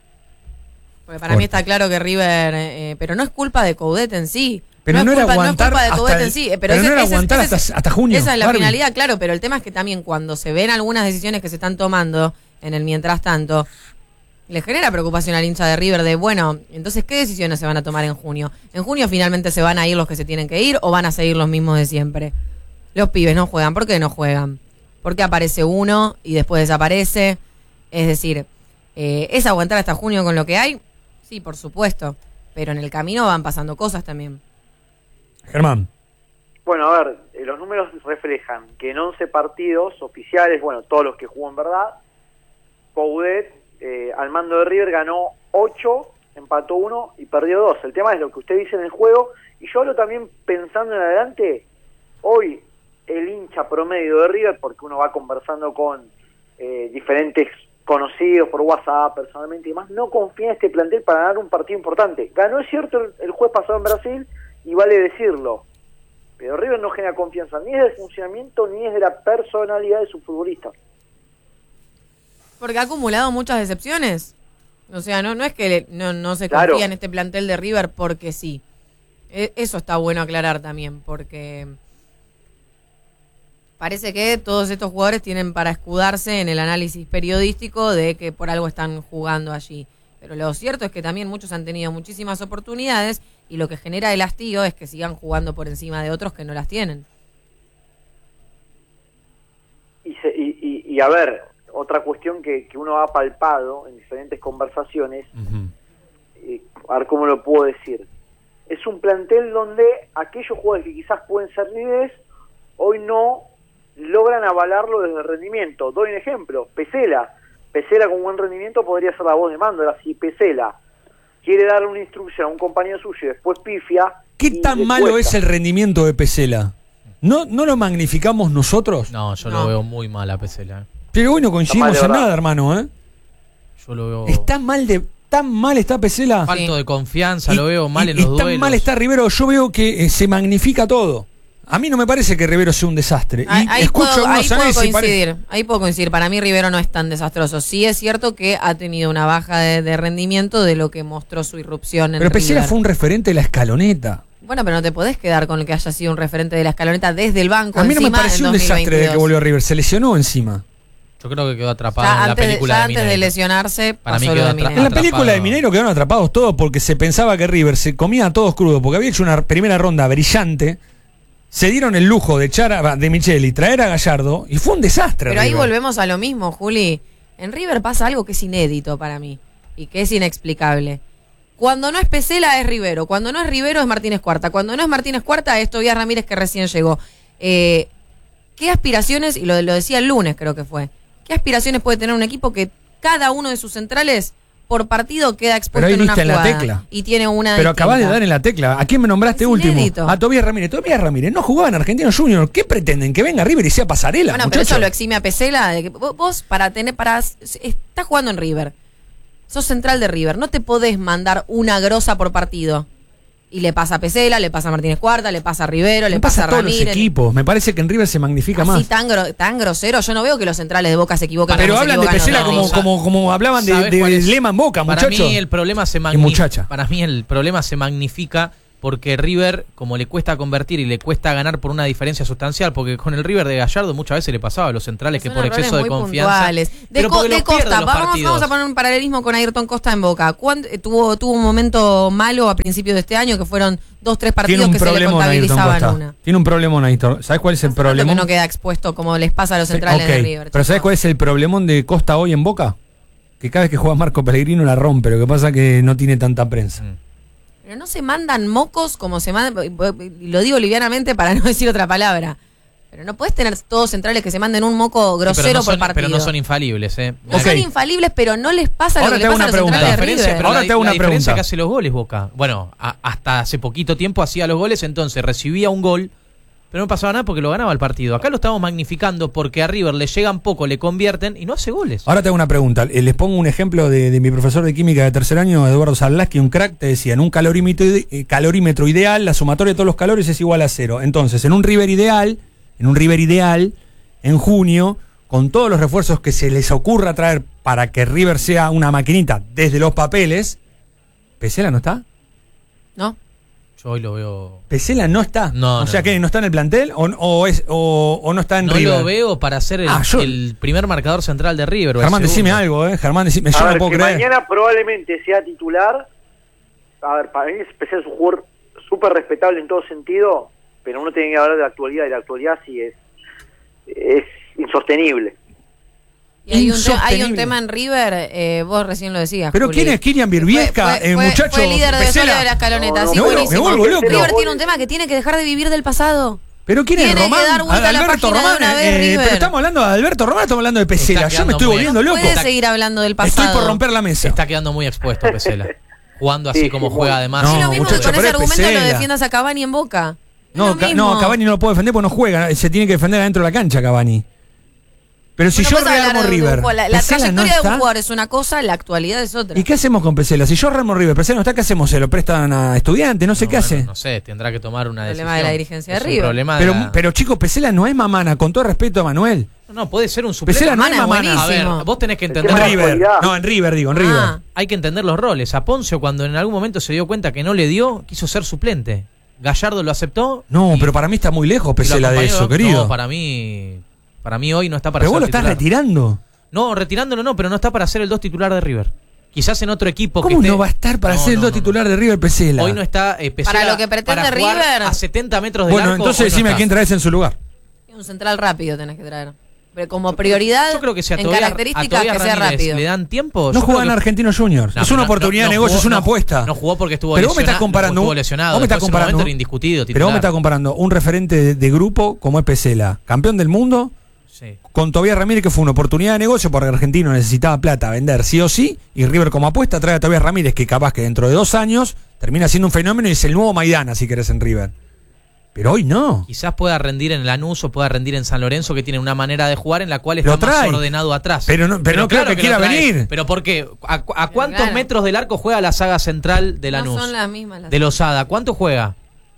Speaker 7: Porque para
Speaker 2: Fuerte.
Speaker 7: mí está claro que River... eh, pero no es culpa de Coudet en sí.
Speaker 2: Pero no
Speaker 7: es
Speaker 2: era
Speaker 7: culpa,
Speaker 2: aguantar
Speaker 7: no es culpa de
Speaker 2: hasta
Speaker 7: Coudet
Speaker 2: el-
Speaker 7: en sí. eh,
Speaker 2: pero
Speaker 7: ese-
Speaker 2: no era
Speaker 7: ese-
Speaker 2: aguantar
Speaker 7: ese-
Speaker 2: hasta- hasta junio,
Speaker 7: Esa es la
Speaker 2: Barbie.
Speaker 7: finalidad, claro, pero el tema es que también cuando se ven algunas decisiones que se están tomando en el mientras tanto, le genera preocupación al hincha de River de, bueno, entonces, ¿qué decisiones se van a tomar en junio? ¿En junio finalmente se van a ir los que se tienen que ir o van a seguir los mismos de siempre? Los pibes no juegan. ¿Por qué no juegan? Porque aparece uno y después desaparece. Es decir, eh, ¿es aguantar hasta junio con lo que hay? Sí, por supuesto. Pero en el camino van pasando cosas también.
Speaker 2: Germán.
Speaker 8: Bueno, a ver, eh, los números reflejan que en once partidos oficiales, bueno, todos los que jugó en verdad, Coudet, eh, al mando de River, ganó ocho, empató uno y perdió dos. El tema es lo que usted dice en el juego, y yo hablo también pensando en adelante. Hoy el hincha promedio de River, porque uno va conversando con eh, diferentes conocidos por WhatsApp, personalmente y demás, no confía en este plantel para ganar un partido importante. Ganó, es cierto, el, el jueves pasado en Brasil, y vale decirlo, pero River no genera confianza ni es del funcionamiento ni es de la personalidad de su futbolista.
Speaker 7: Porque ha acumulado muchas decepciones. O sea, no, no es que le- no, no se
Speaker 8: Claro.
Speaker 7: confía en este plantel de River porque sí. E- eso está bueno aclarar también, porque parece que todos estos jugadores tienen para escudarse en el análisis periodístico de que por algo están jugando allí. Pero lo cierto es que también muchos han tenido muchísimas oportunidades y lo que genera el hastío es que sigan jugando por encima de otros que no las tienen.
Speaker 8: Y, se, y, y, y a ver, otra cuestión que, que uno ha palpado en diferentes conversaciones,
Speaker 2: Uh-huh.
Speaker 8: eh, a ver cómo lo puedo decir, es un plantel donde aquellos jugadores que quizás pueden ser líderes, hoy no logran avalarlo desde el rendimiento. Doy un ejemplo, Pesela, Pesela con buen rendimiento podría ser la voz de mando. Ahora, si Pesela quiere darle una instrucción a un compañero suyo y después pifia...
Speaker 2: ¿Qué
Speaker 8: y
Speaker 2: tan
Speaker 8: le
Speaker 2: malo
Speaker 8: cuesta.
Speaker 2: es el rendimiento de Pesela? ¿No, ¿No lo magnificamos nosotros?
Speaker 3: No, yo
Speaker 7: No.
Speaker 3: lo veo muy mal a Pesela. ¿eh?
Speaker 2: Pero hoy no coincidimos
Speaker 8: Está mal de
Speaker 2: en
Speaker 8: verdad.
Speaker 2: nada, hermano, ¿eh?
Speaker 3: Yo lo veo.
Speaker 2: Está mal de... Tan mal está Pesela.
Speaker 3: Falto
Speaker 7: Sí.
Speaker 3: de confianza,
Speaker 2: Y-
Speaker 3: lo veo mal
Speaker 2: y-
Speaker 3: en
Speaker 2: y
Speaker 3: los
Speaker 2: tan
Speaker 3: duelos.
Speaker 2: mal está Rivero. Yo veo que eh, se magnifica todo. A mí no me parece que Rivero sea un desastre.
Speaker 7: Ahí,
Speaker 2: Y
Speaker 7: ahí
Speaker 2: escucho
Speaker 7: puedo, ahí
Speaker 2: algunos
Speaker 7: puedo
Speaker 2: análisis y
Speaker 7: coincidir,
Speaker 2: parece-
Speaker 7: ahí puedo coincidir. Para mí Rivero no es tan desastroso. Sí es cierto que ha tenido una baja de, de rendimiento de lo que mostró su irrupción en
Speaker 2: Pero Pesela
Speaker 7: River.
Speaker 2: fue un referente de la escaloneta.
Speaker 7: Bueno, pero no te podés quedar con el que haya sido un referente de la escaloneta desde el banco.
Speaker 2: A mí no me
Speaker 7: encima,
Speaker 2: pareció
Speaker 7: en
Speaker 2: un desastre de que
Speaker 7: dos mil veintidós.
Speaker 2: volvió a River. Se lesionó encima.
Speaker 3: Yo creo que quedó atrapado
Speaker 7: Ya
Speaker 3: en la
Speaker 7: antes, de,
Speaker 3: película
Speaker 7: ya
Speaker 3: de
Speaker 7: antes de
Speaker 3: Mineiro.
Speaker 7: lesionarse,
Speaker 3: Para mí
Speaker 7: pasó
Speaker 3: quedó
Speaker 7: lo de
Speaker 3: atra-
Speaker 7: Mineiro.
Speaker 2: En la
Speaker 3: Atrapado.
Speaker 2: película de Mineiro quedaron atrapados todos porque se pensaba que River se comía a todos crudos porque había hecho una primera ronda brillante. Se dieron el lujo de echar a de Micheli, traer a Gallardo y fue un desastre.
Speaker 7: Pero ahí
Speaker 2: River.
Speaker 7: volvemos a lo mismo, Juli. En River pasa algo que es inédito para mí y que es inexplicable. Cuando no es Pesela es Rivero, cuando no es Rivero es Martínez Cuarta, cuando no es Martínez Cuarta es Tobías Ramírez que recién llegó. Eh, ¿Qué aspiraciones, y lo, lo decía el lunes creo que fue, qué aspiraciones puede tener un equipo que cada uno de sus centrales por partido queda expuesto
Speaker 2: Pero ahí
Speaker 7: en una
Speaker 2: diste en la
Speaker 7: jugada
Speaker 2: tecla.
Speaker 7: y tiene una
Speaker 2: Pero acabas de
Speaker 7: distinta?
Speaker 2: dar en la tecla. ¿A quién me nombraste
Speaker 7: Es
Speaker 2: último?
Speaker 7: inédito.
Speaker 2: A Tobías Ramírez. Tobías Ramírez no jugaba en Argentinos Juniors. ¿Qué pretenden? ¿Que venga River y sea pasarela?
Speaker 7: Bueno, pero
Speaker 2: muchacho?
Speaker 7: eso lo exime a Pesela. De que vos, vos para tener, para estás jugando en River, sos central de River, no te podés mandar una grosa por partido. Y le pasa a Pesela, le pasa a Martínez Cuarta, le pasa a Rivero, le
Speaker 2: Me
Speaker 7: pasa
Speaker 2: pasa
Speaker 7: a
Speaker 2: a todos los
Speaker 7: Ramírez.
Speaker 2: equipos. Me parece que en River se magnifica
Speaker 7: Así
Speaker 2: más.
Speaker 7: tan, gro- tan grosero, yo no veo que los centrales de Boca se equivoquen.
Speaker 2: Pero
Speaker 7: como se
Speaker 2: hablan de
Speaker 7: equivocan
Speaker 2: Pesela
Speaker 7: los
Speaker 2: como,
Speaker 7: otros.
Speaker 2: como, como hablaban de,
Speaker 3: ¿Sabes
Speaker 2: de
Speaker 3: cuál es?
Speaker 2: Lema en Boca,
Speaker 3: Para
Speaker 2: muchachos.
Speaker 3: mí el problema se
Speaker 2: Y
Speaker 3: magnifica.
Speaker 2: muchacha.
Speaker 3: Para mí el problema se magnifica porque River, como le cuesta convertir y le cuesta ganar por una diferencia sustancial, porque con el River de Gallardo muchas veces le pasaba a los centrales que
Speaker 7: Son
Speaker 3: por
Speaker 7: errores
Speaker 3: exceso de
Speaker 7: muy
Speaker 3: confianza.
Speaker 7: puntuales. De,
Speaker 3: pero
Speaker 7: Co-
Speaker 3: porque
Speaker 7: de
Speaker 3: los pierde
Speaker 7: Costa,
Speaker 3: los
Speaker 7: vamos,
Speaker 3: partidos.
Speaker 7: vamos a poner un paralelismo con Ayrton Costa en Boca. ¿Cuándo- eh, tuvo, tuvo un momento malo a principios de este año que fueron dos, tres
Speaker 2: Tiene
Speaker 7: partidos
Speaker 2: un
Speaker 7: que se le
Speaker 2: problema Ayrton
Speaker 7: contabilizaban
Speaker 2: Costa.
Speaker 7: una.
Speaker 2: Tiene un problema Ayrton. ¿Sabes cuál es el
Speaker 7: Hace rato
Speaker 2: problema?
Speaker 7: que no queda expuesto como les pasa a los centrales de River.
Speaker 2: Pero ¿sabes
Speaker 7: chicos.
Speaker 2: cuál es el problemón de Costa hoy en Boca? Que cada vez que juega Marco Pellegrino la rompe. Lo que pasa es que no tiene tanta prensa.
Speaker 3: Mm.
Speaker 7: Pero no se mandan mocos como se mandan, y lo digo livianamente para no decir otra palabra. Pero no puedes tener todos centrales que se manden un moco
Speaker 3: Sí,
Speaker 7: grosero
Speaker 3: pero, no
Speaker 7: por
Speaker 3: son,
Speaker 7: partido.
Speaker 3: pero no son infalibles, ¿eh?
Speaker 7: No
Speaker 2: Ok.
Speaker 7: son infalibles, pero no les pasa
Speaker 2: Ahora
Speaker 7: lo que
Speaker 2: te
Speaker 7: le
Speaker 2: hago
Speaker 7: pasa a
Speaker 2: una
Speaker 7: los
Speaker 2: pregunta.
Speaker 7: centrales de
Speaker 3: diferencia,
Speaker 7: River.
Speaker 3: pero
Speaker 2: Ahora
Speaker 3: la,
Speaker 2: te hago
Speaker 3: la
Speaker 2: una
Speaker 3: diferencia
Speaker 2: pregunta.
Speaker 3: que hace los goles Boca. Bueno, a- hasta hace poquito tiempo hacía los goles, entonces recibía un gol, pero no pasaba nada porque lo ganaba el partido. Acá lo estamos magnificando porque a River le llegan poco, le convierten y no hace goles.
Speaker 2: Ahora te hago una pregunta. Eh, Les pongo un ejemplo de, de mi profesor de química de tercer año, Eduardo Sarlaski, un crack, te decía, en un calorímetro, ide- eh, calorímetro ideal, la sumatoria de todos los calores es igual a cero. Entonces, en un River ideal, en un River ideal, en junio, con todos los refuerzos que se les ocurra traer para que River sea una maquinita desde los papeles, ¿Pesela no está?
Speaker 7: ¿No?
Speaker 3: Yo hoy lo veo.
Speaker 2: ¿Pesela no está?
Speaker 3: No,
Speaker 2: o
Speaker 3: no,
Speaker 2: sea
Speaker 3: no.
Speaker 2: que no está en el plantel o, o, es, o, o no está en
Speaker 3: No
Speaker 2: River.
Speaker 3: lo veo para ser el,
Speaker 2: Ah, yo-
Speaker 3: el primer marcador central de River. o el
Speaker 2: Germán, decime
Speaker 3: segundo.
Speaker 2: algo, ¿eh? Germán, decime, yo
Speaker 8: A
Speaker 2: no
Speaker 8: ver,
Speaker 2: puedo
Speaker 8: que
Speaker 2: creer.
Speaker 8: mañana probablemente sea titular. A ver, para mí Pesela es un jugador súper respetable en todo sentido, pero uno tiene que hablar de la actualidad, y la actualidad sí es, es insostenible.
Speaker 7: Y hay un, te- hay un
Speaker 2: Insostenible.
Speaker 7: tema en River, eh, vos recién lo decías.
Speaker 2: Pero
Speaker 7: Juli.
Speaker 2: ¿quién es Kylian Birbiesca,
Speaker 7: Fue- fue-
Speaker 2: el
Speaker 7: fue-
Speaker 2: muchacho
Speaker 7: fue líder de
Speaker 2: Pesela?
Speaker 7: Soria de la escaloneta,
Speaker 8: No,
Speaker 7: sí,
Speaker 8: no,
Speaker 2: me
Speaker 7: buenísimo.
Speaker 2: vuelvo loco.
Speaker 7: River
Speaker 8: Pero-
Speaker 7: tiene un tema que tiene que dejar de vivir del pasado.
Speaker 2: ¿Pero quién es
Speaker 7: Tiene que
Speaker 2: Román?
Speaker 7: dar vuelta a la
Speaker 2: Alberto
Speaker 7: página de
Speaker 2: Román.
Speaker 7: una vez,
Speaker 2: eh,
Speaker 7: River.
Speaker 2: pero estamos hablando de Alberto Román, estamos hablando de Pesela.
Speaker 3: Está
Speaker 2: Yo me
Speaker 3: quedando
Speaker 2: estoy
Speaker 3: muy-
Speaker 2: volviendo
Speaker 7: No
Speaker 2: loco.
Speaker 7: puede seguir hablando del pasado.
Speaker 2: Estoy por romper la mesa.
Speaker 3: Está quedando muy expuesto Pesela. Jugando así
Speaker 8: Sí,
Speaker 3: como
Speaker 8: sí,
Speaker 3: juega
Speaker 8: muy-
Speaker 3: además.
Speaker 2: No,
Speaker 7: es lo mismo
Speaker 2: muchacho,
Speaker 7: que con
Speaker 2: pero
Speaker 7: ese
Speaker 2: es
Speaker 7: argumento lo
Speaker 2: Pesela.
Speaker 7: defiendas a Cavani en Boca. Es
Speaker 2: No,
Speaker 7: lo
Speaker 2: Ca-
Speaker 7: mismo.
Speaker 2: no, Cavani no lo puede defender porque no juega. Se tiene que defender adentro de la cancha, Cavani. Pero si
Speaker 7: No
Speaker 2: yo
Speaker 7: puedes hablar
Speaker 2: rearmo
Speaker 7: de un
Speaker 2: River,
Speaker 7: jugador. La, la
Speaker 2: Pesela no
Speaker 7: trayectoria de un
Speaker 2: está.
Speaker 7: jugador es una cosa, la actualidad es otra.
Speaker 2: ¿Y qué hacemos con Pesela? Si yo rearmo River, Pesela no está, ¿qué hacemos? ¿Se lo prestan a estudiantes? No sé
Speaker 3: No,
Speaker 2: qué
Speaker 3: bueno,
Speaker 2: hace.
Speaker 3: No sé, tendrá que tomar una decisión.
Speaker 7: Problema de la dirigencia de
Speaker 3: Es un
Speaker 7: River.
Speaker 3: problema de
Speaker 2: Pero,
Speaker 3: la-
Speaker 2: pero chicos, Pesela no es mamana, con todo respeto a Manuel.
Speaker 3: No, puede ser un suplente.
Speaker 2: Pesela no es
Speaker 7: Mamana es
Speaker 2: mamana.
Speaker 3: A ver,
Speaker 7: buenísimo.
Speaker 3: vos tenés que
Speaker 8: El
Speaker 2: En
Speaker 3: entender.
Speaker 8: tema de
Speaker 2: River.
Speaker 8: actualidad.
Speaker 2: No, en River, digo, en
Speaker 7: Ah.
Speaker 2: River.
Speaker 3: Hay que entender los roles. A Poncio, cuando en algún momento se dio cuenta que no le dio, quiso ser suplente. Gallardo lo aceptó.
Speaker 2: No,
Speaker 3: y-
Speaker 2: pero para mí está muy lejos
Speaker 3: y lo
Speaker 2: Pesela de
Speaker 3: acompañó.
Speaker 2: eso, querido.
Speaker 3: No, para mí. Para mí hoy no está para
Speaker 2: pero
Speaker 3: ser
Speaker 2: vos lo estás
Speaker 3: titular.
Speaker 2: retirando.
Speaker 3: No, retirándolo no, pero no está para ser el dos titular de River. Quizás en otro equipo que
Speaker 2: ¿Cómo
Speaker 3: esté-
Speaker 2: no va a estar para
Speaker 3: No,
Speaker 2: ser el
Speaker 3: no,
Speaker 2: dos
Speaker 3: no, no.
Speaker 2: titular de River Pesela?
Speaker 3: Hoy no está eh, Pesela
Speaker 7: Para lo que pretende
Speaker 3: para jugar
Speaker 7: River.
Speaker 3: a setenta metros del
Speaker 2: Bueno,
Speaker 3: arco,
Speaker 2: entonces
Speaker 3: hoy no
Speaker 2: decime a
Speaker 3: está.
Speaker 2: quién traes en su lugar.
Speaker 7: Un central rápido tenés que traer. Pero como prioridad,
Speaker 3: Yo creo que si a
Speaker 7: en
Speaker 3: Tobias- a
Speaker 7: características
Speaker 3: Tobias
Speaker 7: que sea
Speaker 3: Ramírez
Speaker 7: rápido.
Speaker 3: le dan tiempo.
Speaker 2: No
Speaker 3: yo
Speaker 2: juega
Speaker 3: creo
Speaker 2: en
Speaker 3: que-
Speaker 2: Argentinos Juniors.
Speaker 3: No,
Speaker 2: es una
Speaker 3: no,
Speaker 2: oportunidad
Speaker 3: no,
Speaker 2: de
Speaker 3: no
Speaker 2: negocio,
Speaker 3: jugó-
Speaker 2: es una
Speaker 3: no,
Speaker 2: apuesta.
Speaker 3: No jugó porque estuvo
Speaker 2: Pero vos me
Speaker 3: lesionado.
Speaker 2: estás comparando.
Speaker 3: Estuvo
Speaker 2: un-
Speaker 3: lesionado.
Speaker 2: vos me estás
Speaker 3: Después en un momento
Speaker 2: comparando.
Speaker 3: era indiscutido.
Speaker 2: Pero vos me
Speaker 3: titular.
Speaker 2: estás comparando un referente de, de grupo como es Pesela, campeón del mundo,
Speaker 3: Sí.
Speaker 2: con Tobias Ramírez, que fue una oportunidad de negocio porque el argentino necesitaba plata, vender sí o sí, y River como apuesta trae a Tobias Ramírez, que capaz que dentro de dos años termina siendo un fenómeno y es el nuevo Maidana, si querés, en River. Pero hoy no.
Speaker 3: Quizás pueda rendir en Lanús o pueda rendir en San Lorenzo, que tiene una manera de jugar en la cual está
Speaker 2: Lo trae.
Speaker 3: más ordenado atrás.
Speaker 2: Pero no, pero no creo que
Speaker 3: lo
Speaker 2: quiera
Speaker 3: trae.
Speaker 2: venir.
Speaker 3: Pero ¿por qué? ¿A, a cuántos
Speaker 7: claro.
Speaker 3: metros del arco juega la saga central de
Speaker 7: No
Speaker 3: Lanús?
Speaker 7: son las mismas las
Speaker 3: de Lozada. ¿Cuánto juega?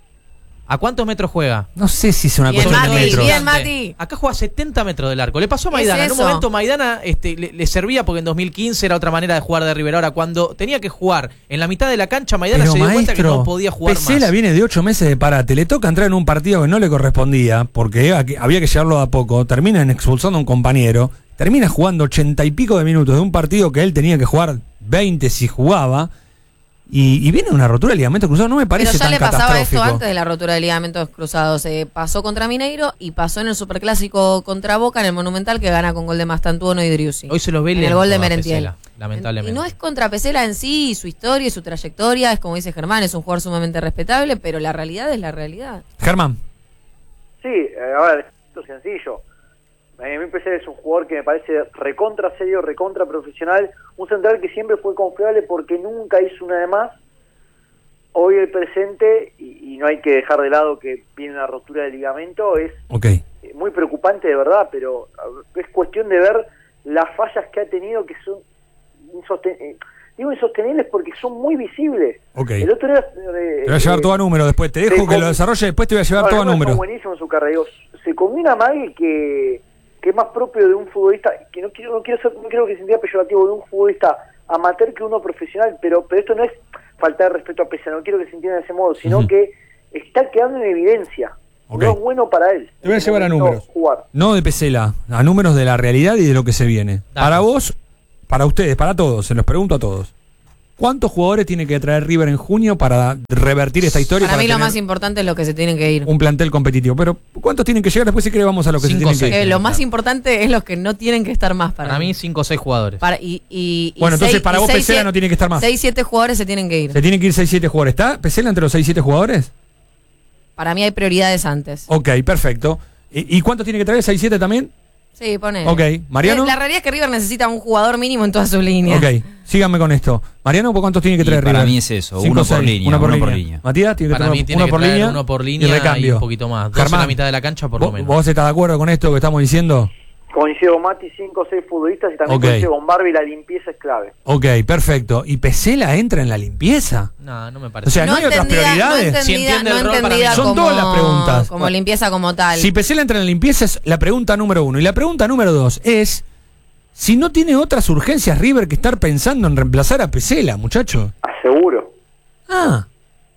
Speaker 3: ¿A cuántos metros juega?
Speaker 2: No sé si es una
Speaker 7: Bien,
Speaker 2: cuestión de
Speaker 7: Mati,
Speaker 2: metros.
Speaker 7: bien, Mati.
Speaker 3: Acá juega setenta metros del arco. Le pasó a Maidana. En un
Speaker 7: eso?
Speaker 3: momento Maidana este, le, le servía porque en dos mil quince era otra manera de jugar de River. Ahora, cuando tenía que jugar en la mitad de la cancha, Maidana
Speaker 2: Pero
Speaker 3: se dio cuenta que
Speaker 2: maestro,
Speaker 3: no podía jugar
Speaker 2: Pesela
Speaker 3: más.
Speaker 2: viene de ocho meses de parate. Le toca entrar en un partido que no le correspondía porque había que llevarlo de a poco. Terminan expulsando a un compañero. Termina jugando ochenta y pico de minutos de un partido que él tenía que jugar veinte si jugaba. Y, y viene una rotura de ligamento cruzado. No me parece
Speaker 7: Pero ya
Speaker 2: tan
Speaker 7: le pasaba esto
Speaker 2: catastrófico.
Speaker 7: antes de la rotura de ligamentos cruzados. Eh, pasó contra Mineiro y pasó en el Superclásico contra Boca en el Monumental, que gana con gol de Mastantuono y Driussi.
Speaker 3: Hoy se los ve
Speaker 7: en el
Speaker 3: lento
Speaker 7: gol de
Speaker 3: a
Speaker 7: Merentiel.
Speaker 3: Pesela, lamentablemente.
Speaker 7: Y no es contra Pesela en sí, y su historia y su trayectoria, es como dice Germán, es un jugador sumamente respetable, pero la realidad es la realidad.
Speaker 2: Germán.
Speaker 8: Sí, eh, a ver, esto es sencillo. A mí Pesela es un jugador que me parece recontra serio, recontra profesional, un central que siempre fue confiable porque nunca hizo una de más. Hoy el presente, y, y no hay que dejar de lado que viene una rotura de ligamento, es
Speaker 2: Ok.
Speaker 8: muy preocupante de verdad, pero es cuestión de ver las fallas que ha tenido, que son insosten eh, digo insostenibles porque son muy visibles.
Speaker 2: Ok.
Speaker 8: El otro día, eh,
Speaker 2: Te voy a llevar
Speaker 8: eh,
Speaker 2: todo a número después. Te dejo
Speaker 8: se
Speaker 2: que
Speaker 8: com-
Speaker 2: lo desarrolle después. Te voy a llevar
Speaker 8: no,
Speaker 2: todo a
Speaker 8: no,
Speaker 2: número.
Speaker 8: Está buenísimo en su carrera. Digo, se combina mal que, que es más propio de un futbolista, que no quiero, no quiero ser, no quiero que se sienta peyorativo, de un futbolista amateur que uno profesional, pero, pero esto no es falta de respeto a Pesela, no quiero que se entienda de ese modo, sino
Speaker 2: Ujú.
Speaker 8: que está quedando en evidencia.
Speaker 2: Ok.
Speaker 8: No es bueno para él.
Speaker 2: Te voy a
Speaker 8: en
Speaker 2: llevar a
Speaker 8: momento
Speaker 2: números.
Speaker 8: Jugar.
Speaker 2: No de Pesela, a números de la realidad y de lo que se viene.
Speaker 3: Datos.
Speaker 2: Para vos, para ustedes, para todos, se los pregunto a todos. ¿Cuántos jugadores tiene que traer River en junio para revertir esta historia? y
Speaker 7: Para mí lo
Speaker 2: tener
Speaker 7: más importante es lo que se tienen que ir.
Speaker 2: un plantel competitivo. Pero ¿cuántos tienen que llegar? Después si querés vamos a lo que
Speaker 3: Cinco,
Speaker 2: se tienen que
Speaker 3: seis.
Speaker 2: ir.
Speaker 7: Eh, lo más importante es los que no tienen que estar más para,
Speaker 3: Para mí, cinco o seis jugadores.
Speaker 7: Para- y, y- y
Speaker 2: Bueno, entonces
Speaker 7: seis-
Speaker 2: para
Speaker 7: y
Speaker 2: vos
Speaker 7: seis,
Speaker 2: Pesela
Speaker 7: siete-
Speaker 2: no tiene que estar más.
Speaker 7: seis, siete jugadores se tienen que ir.
Speaker 2: Se tienen que ir seis siete jugadores. ¿Está Pesela entre los seis siete jugadores?
Speaker 7: Para mí hay prioridades antes.
Speaker 2: Ok, perfecto. ¿Y, y cuántos tiene que traer? ¿seis siete también?
Speaker 7: Sí, pone.
Speaker 2: Ok. ¿Mariano?
Speaker 7: La realidad es que River necesita un jugador mínimo en todas sus líneas.
Speaker 2: Ok, síganme con esto. Mariano, ¿por cuántos tiene que
Speaker 4: Y
Speaker 2: traer
Speaker 4: para
Speaker 2: River?
Speaker 4: mí es eso,
Speaker 2: Cinco,
Speaker 4: uno por
Speaker 2: seis,
Speaker 4: línea,
Speaker 2: Uno por
Speaker 4: uno
Speaker 2: línea.
Speaker 4: por línea.
Speaker 2: Matías, tiene que
Speaker 3: Para
Speaker 2: tener
Speaker 3: mí tiene
Speaker 2: uno
Speaker 3: que
Speaker 2: por
Speaker 3: traer
Speaker 2: línea
Speaker 3: uno por
Speaker 2: y
Speaker 3: línea y,
Speaker 2: recambio.
Speaker 3: un poquito más. Dos en
Speaker 2: Germán,
Speaker 3: la mitad de la cancha, por lo
Speaker 2: ¿vos,
Speaker 3: menos.
Speaker 2: ¿Vos estás de acuerdo con esto que estamos diciendo?
Speaker 8: Coincido, Mati, cinco o seis futbolistas y también
Speaker 2: Ok.
Speaker 8: coincido con Barbie, la limpieza es clave.
Speaker 2: Ok, perfecto. ¿Y Pesela entra en la limpieza?
Speaker 3: No, no me parece.
Speaker 2: O sea, ¿no, hay otras
Speaker 7: entendida-
Speaker 2: prioridades?
Speaker 7: No entendida,
Speaker 3: Si entiende
Speaker 7: no
Speaker 3: el rol, para
Speaker 7: entendida
Speaker 3: mí.
Speaker 2: Son
Speaker 7: como,
Speaker 2: todas las preguntas.
Speaker 7: como limpieza como tal.
Speaker 2: Si Pesela entra en la limpieza es la pregunta número uno. Y la pregunta número dos es si no tiene otras urgencias River que estar pensando en reemplazar a Pesela, muchacho.
Speaker 8: Aseguro.
Speaker 2: Ah.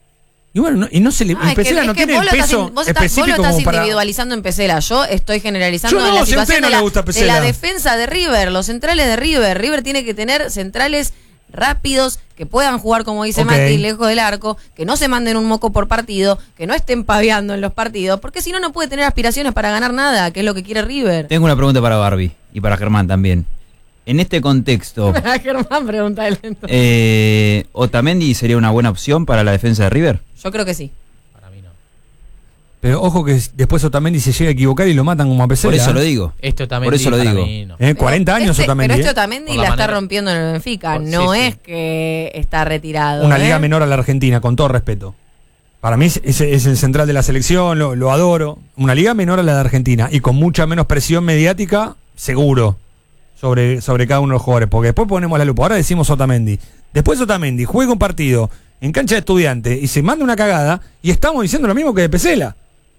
Speaker 2: Y bueno, no, y no se le...
Speaker 7: Ah,
Speaker 2: y
Speaker 7: es que-
Speaker 2: Pesela
Speaker 7: es
Speaker 2: no
Speaker 7: que
Speaker 2: tiene
Speaker 7: vos
Speaker 2: el
Speaker 7: lo estás
Speaker 2: peso
Speaker 7: in- vos estás-
Speaker 2: específico
Speaker 7: vos lo estás
Speaker 2: como para...
Speaker 7: individualizando en Pesela. Yo estoy generalizando
Speaker 2: Yo no,
Speaker 7: en la
Speaker 2: si a usted
Speaker 7: situación
Speaker 2: no
Speaker 7: de,
Speaker 2: le
Speaker 7: la,
Speaker 2: gusta
Speaker 7: de
Speaker 2: Pesela.
Speaker 7: la defensa de River, los centrales de River. River tiene que tener centrales rápidos, que puedan jugar, como dice
Speaker 2: Ok.
Speaker 7: Mati, lejos del arco, que no se manden un moco por partido, que no estén paveando en los partidos, porque si no, no puede tener aspiraciones para ganar nada, que es lo que quiere River.
Speaker 4: Tengo una pregunta para Barbie y para Germán también. En este contexto,
Speaker 7: Germán pregunta él.
Speaker 4: eh, ¿Otamendi sería una buena opción para la defensa de River?
Speaker 7: Yo creo que sí.
Speaker 3: Para mí no.
Speaker 2: Pero ojo que después Otamendi se llega a equivocar y lo matan como a Pesela.
Speaker 4: Por eso lo
Speaker 2: ¿eh?
Speaker 4: digo.
Speaker 3: Esto también
Speaker 4: Por eso lo
Speaker 3: para
Speaker 4: digo.
Speaker 3: mí no.
Speaker 2: ¿Eh? cuarenta años
Speaker 7: Este-
Speaker 2: Otamendi.
Speaker 7: Pero este
Speaker 2: ¿eh?
Speaker 7: Otamendi
Speaker 3: Por la
Speaker 7: la, está
Speaker 3: manera.
Speaker 7: rompiendo en el Benfica.
Speaker 3: Por-
Speaker 7: no
Speaker 3: sí,
Speaker 7: es
Speaker 3: sí.
Speaker 7: que está retirado.
Speaker 2: Una
Speaker 7: ¿eh?
Speaker 2: liga menor a la Argentina, con todo respeto. Para mí es, es- es el central de la selección, lo, lo adoro. Una liga menor a la de Argentina y con mucha menos presión mediática, seguro, sobre, sobre cada uno de los jugadores. Porque después ponemos la lupa. Ahora decimos Otamendi. Después Otamendi juega un partido en cancha de Estudiante y se manda una cagada y estamos diciendo lo mismo que de Pesela.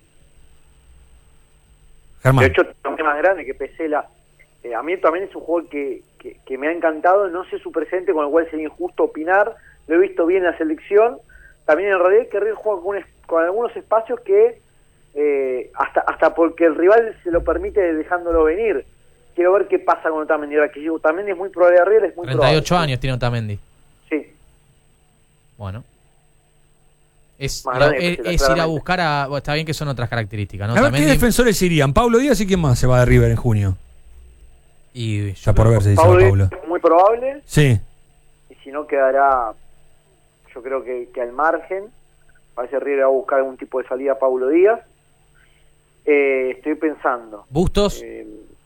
Speaker 2: Germán.
Speaker 8: De hecho, también más grande que Pesela. Eh, a mí también es un jugador que, que, que me ha encantado. No sé su presente, con lo cual sería injusto opinar. Lo he visto bien en la selección. También en realidad que River juega con, es- con algunos espacios que eh, hasta hasta porque el rival se lo permite dejándolo venir. Quiero ver qué pasa con Otamendi. Ahora que yo también es muy probable de River, es muy
Speaker 3: treinta y ocho
Speaker 8: probable.
Speaker 3: años tiene Otamendi.
Speaker 8: Sí.
Speaker 3: Bueno. Es,
Speaker 8: Más
Speaker 3: ir a-
Speaker 8: grande que
Speaker 3: es-
Speaker 8: Pesela,
Speaker 3: es ir a
Speaker 8: claramente.
Speaker 3: buscar a... bueno, está bien que son otras características, ¿no?
Speaker 2: A ver qué
Speaker 3: Otamendi-
Speaker 2: defensores irían. Pablo Díaz y quién más se va de River en junio.
Speaker 3: y
Speaker 2: Ya por ver, se dice
Speaker 8: Pablo
Speaker 2: Pablo.
Speaker 8: es muy probable.
Speaker 2: Sí.
Speaker 8: Y si no, quedará, yo creo que, que al margen. Parece River va a buscar algún tipo de salida a Paulo Díaz. Eh, estoy pensando.
Speaker 3: Bustos.
Speaker 8: Eh,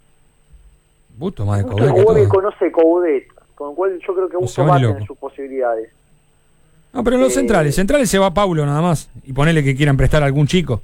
Speaker 2: Busto más de
Speaker 8: Muchos
Speaker 2: Coudet que
Speaker 8: jugadores
Speaker 2: todo.
Speaker 8: conoce Coudet, con lo cual yo creo que
Speaker 2: No se
Speaker 8: Busto
Speaker 2: va
Speaker 8: va a
Speaker 2: ni
Speaker 8: tener
Speaker 2: loco.
Speaker 8: sus posibilidades.
Speaker 2: No, pero en los
Speaker 8: Eh,
Speaker 2: centrales. Centrales se va Paulo nada más. Y ponele que quieran prestar a algún chico.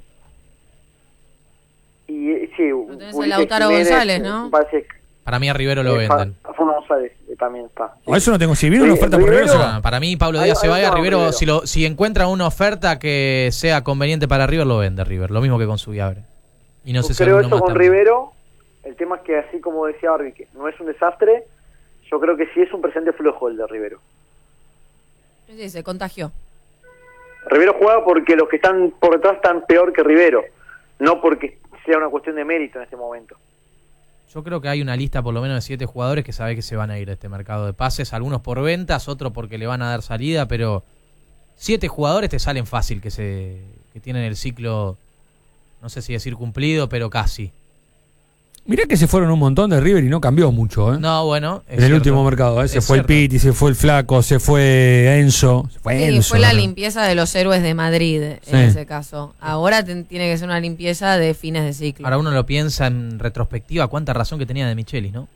Speaker 8: Y eh, sí,
Speaker 7: tenés a
Speaker 8: Ulises
Speaker 7: Lautaro
Speaker 8: Jiménez,
Speaker 7: González, ¿no?
Speaker 8: me parece que,
Speaker 3: Para mí a Rivero lo
Speaker 8: eh, Fa-
Speaker 3: venden.
Speaker 8: Facundo González eh, también está.
Speaker 2: O eso no tengo. Si viene una
Speaker 8: Sí,
Speaker 2: oferta por
Speaker 8: Rivero-
Speaker 2: Rivero, se va.
Speaker 3: Ah, para mí Pablo
Speaker 8: Ahí-
Speaker 3: Díaz se
Speaker 8: ahí
Speaker 3: vaya,
Speaker 8: va
Speaker 3: Rivero,
Speaker 8: Rivero.
Speaker 3: si lo si encuentra una oferta que sea conveniente para River, lo vende River. Lo mismo que con Subiabre. Y no sé si
Speaker 8: creo
Speaker 3: alguno
Speaker 8: eso
Speaker 3: más
Speaker 8: con
Speaker 3: también.
Speaker 8: Rivero. El tema es que, así como decía Barbie, que no es un desastre, yo creo que sí es un presente flojo el de Rivero.
Speaker 7: Sí, sí, se contagió.
Speaker 8: Rivero juega porque los que están por detrás están peor que Rivero, no porque sea una cuestión de mérito en este momento.
Speaker 3: Yo creo que hay una lista por lo menos de siete jugadores que sabe que se van a ir de este mercado de pases, algunos por ventas, otros porque le van a dar salida, pero siete jugadores te salen fácil que se que tienen el ciclo, no sé si decir cumplido, pero casi.
Speaker 2: Mirá que se fueron un montón de River y no cambió mucho, ¿eh?
Speaker 3: No, bueno, es
Speaker 2: en el
Speaker 3: cierto.
Speaker 2: último mercado, ¿eh? Se
Speaker 3: Es
Speaker 2: fue
Speaker 3: cierto.
Speaker 2: el Piti, se fue el Flaco, se fue Enzo. Se fue
Speaker 7: Sí,
Speaker 2: Enzo.
Speaker 7: fue la
Speaker 2: ¿no?
Speaker 7: limpieza de los héroes de Madrid en
Speaker 2: Sí.
Speaker 7: ese caso. Ahora ten- tiene que ser una limpieza de fines de ciclo.
Speaker 3: Ahora uno lo piensa en retrospectiva, cuánta razón que tenía de Michelis, ¿no?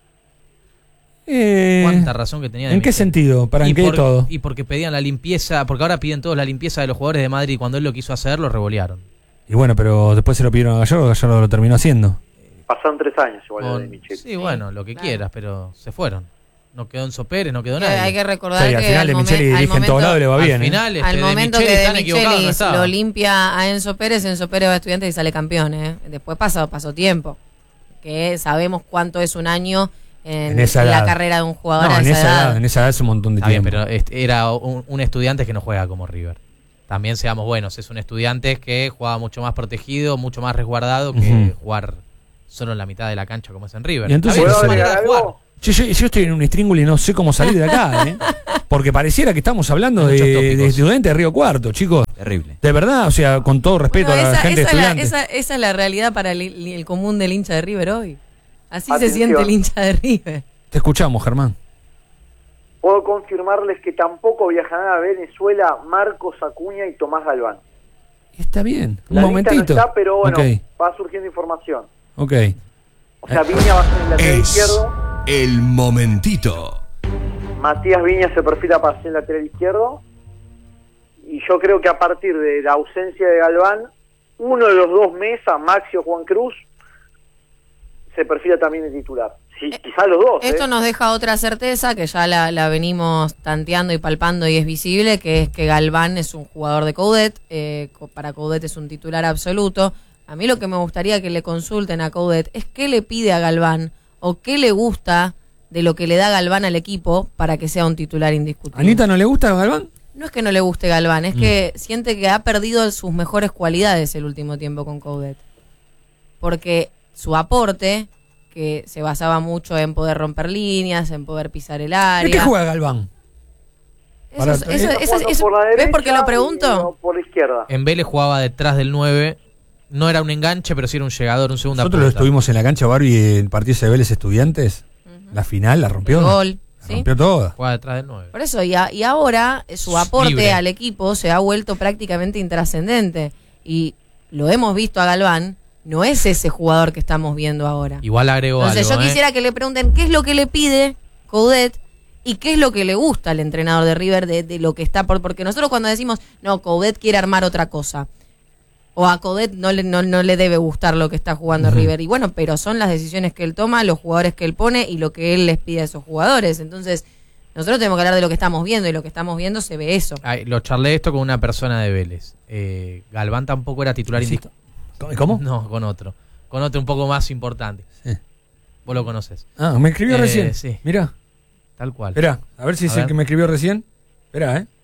Speaker 2: Eh,
Speaker 3: Cuánta razón que tenía de
Speaker 2: ¿En qué
Speaker 3: Michelis.
Speaker 2: sentido? ¿Para
Speaker 3: y
Speaker 2: en qué
Speaker 3: por-
Speaker 2: todo?
Speaker 3: Y porque pedían la limpieza, porque ahora piden todos la limpieza de los jugadores de Madrid y cuando él lo quiso hacer, lo revolearon.
Speaker 2: Y bueno, pero después se lo pidieron a Gallardo, Gallardo lo terminó haciendo.
Speaker 8: Pasaron tres años igual
Speaker 3: Con-
Speaker 8: de Michel.
Speaker 3: sí, bueno, lo que
Speaker 7: claro.
Speaker 3: quieras, pero se fueron. No quedó Enzo Pérez, no quedó
Speaker 7: Que
Speaker 3: nadie.
Speaker 7: hay que recordar
Speaker 2: Sí, al
Speaker 7: que
Speaker 2: final
Speaker 7: al,
Speaker 2: de
Speaker 7: momen-
Speaker 2: Micheli
Speaker 7: al
Speaker 2: dirige en todos lados y le va
Speaker 3: Al
Speaker 2: bien, ¿eh?
Speaker 3: final, este,
Speaker 7: al
Speaker 3: de
Speaker 7: momento
Speaker 3: Michelis
Speaker 7: que de
Speaker 3: tan equivocado no
Speaker 7: Michelis
Speaker 3: estaba.
Speaker 7: lo limpia a Enzo Pérez, Enzo Pérez va a Estudiantes y sale campeón. ¿eh? Después pasó, pasó tiempo. Que sabemos cuánto es un año en,
Speaker 2: En esa
Speaker 7: en la
Speaker 2: edad.
Speaker 7: carrera de un jugador
Speaker 2: No,
Speaker 7: a
Speaker 2: en
Speaker 7: esa
Speaker 2: esa
Speaker 7: edad.
Speaker 2: edad, en esa edad es un montón de
Speaker 3: Está bien,
Speaker 2: tiempo.
Speaker 3: pero este era un, un estudiante que no juega como River. También seamos buenos, es un estudiante que juega mucho más protegido, mucho más resguardado que
Speaker 2: Ujú.
Speaker 3: jugar solo en la mitad de la cancha como es en River.
Speaker 2: Y entonces-
Speaker 3: Está bien,
Speaker 8: ¿Puedo
Speaker 3: es su
Speaker 8: agregar
Speaker 3: manera de jugar.
Speaker 8: algo?
Speaker 2: Che, yo, yo estoy en un stringle y no sé cómo salir de acá, ¿eh? Porque pareciera que estamos hablando
Speaker 3: Hay
Speaker 2: de,
Speaker 3: muchos tópicos.
Speaker 2: de estudiantes de Río Cuarto, chicos.
Speaker 4: Terrible.
Speaker 2: De verdad, o sea, con todo respeto
Speaker 7: Bueno,
Speaker 2: a la
Speaker 7: esa,
Speaker 2: gente de
Speaker 7: esa es la,
Speaker 2: estudiantes.
Speaker 7: esa- esa es la realidad para el, el común del hincha de River hoy. Así se
Speaker 8: Atención.
Speaker 7: siente el hincha de River.
Speaker 2: Te escuchamos, Germán.
Speaker 8: Puedo confirmarles que tampoco viajarán a Venezuela Marcos Acuña y Tomás Galván.
Speaker 2: Está bien, un
Speaker 8: La
Speaker 2: momentito.
Speaker 8: lista no está, pero bueno,
Speaker 2: Ok,
Speaker 8: va surgiendo información.
Speaker 2: ok.
Speaker 8: O sea, Viña va a ser el lateral
Speaker 5: Es
Speaker 8: izquierdo,
Speaker 5: el momentito.
Speaker 8: Matías Viña se perfila para ser el lateral izquierdo, y yo creo que a partir de la ausencia de Galván, uno de los dos Mesa, Maxi o Juan Cruz, se perfila también el titular. Sí,
Speaker 7: Eh,
Speaker 8: quizás los dos.
Speaker 7: Esto
Speaker 8: ¿eh?
Speaker 7: nos deja otra certeza que ya la, la venimos tanteando y palpando y es visible, que es que Galván es un jugador de Coudet, eh, co- para Coudet es un titular absoluto. A mí lo que me gustaría que le consulten a Coudet es qué le pide a Galván o qué le gusta de lo que le da Galván al equipo para que sea un titular indiscutible.
Speaker 2: ¿Anita no le gusta Galván?
Speaker 7: No es que no le guste Galván, es
Speaker 2: Mm.
Speaker 7: que siente que ha perdido sus mejores cualidades el último tiempo con Coudet. Porque su aporte, que se basaba mucho en poder romper líneas, en poder pisar el
Speaker 2: ¿De qué
Speaker 7: área.
Speaker 2: juega Galván?
Speaker 7: Eso,
Speaker 2: Para-
Speaker 7: eso-
Speaker 2: eh,
Speaker 7: eso-
Speaker 8: Está jugando
Speaker 7: eso-
Speaker 8: por la
Speaker 7: ¿Ves
Speaker 8: derecha
Speaker 7: por qué lo
Speaker 8: y
Speaker 7: pregunto?
Speaker 8: no por la izquierda.
Speaker 3: En Vélez jugaba detrás del nueve, no era un enganche, pero sí era un llegador, un segunda
Speaker 2: Nosotros lo
Speaker 3: punta.
Speaker 2: estuvimos en la cancha Barbie en partido de Vélez Estudiantes. La final la rompió.
Speaker 7: El gol,
Speaker 2: La
Speaker 7: ¿sí?
Speaker 2: rompió toda.
Speaker 3: Jugaba detrás del nueve.
Speaker 7: Por eso, y, a- y ahora eh, su aporte
Speaker 3: Libre.
Speaker 7: al equipo se ha vuelto prácticamente intrascendente. Y lo hemos visto a Galván, no es ese jugador que estamos viendo ahora.
Speaker 3: Igual agregó
Speaker 7: Entonces
Speaker 3: algo,
Speaker 7: yo
Speaker 3: ¿eh?
Speaker 7: quisiera que le pregunten qué es lo que le pide Coudet y qué es lo que le gusta al entrenador de River de, de lo que está por... Porque nosotros cuando decimos, no, Coudet quiere armar otra cosa, o a Coudet no le, no, no le debe gustar lo que está jugando
Speaker 2: Ujú.
Speaker 7: River. Y bueno, pero son las decisiones que él toma, los jugadores que él pone y lo que él les pide a esos jugadores. Entonces, nosotros tenemos que hablar de lo que estamos viendo y lo que estamos viendo se ve eso.
Speaker 3: Ay, lo charlé esto con una persona de Vélez. Eh, Galván tampoco era titular
Speaker 2: Sí.
Speaker 3: indiscutible.
Speaker 2: ¿Cómo?
Speaker 3: No, con otro. Con otro un poco más importante.
Speaker 2: Sí.
Speaker 3: Vos lo conoces.
Speaker 2: Ah, me escribió
Speaker 3: Eh,
Speaker 2: recién.
Speaker 3: sí.
Speaker 2: Mira,
Speaker 3: Tal cual.
Speaker 2: espera, a ver si
Speaker 3: A
Speaker 2: es el
Speaker 3: ver.
Speaker 2: que me escribió recién. Espera, ¿eh?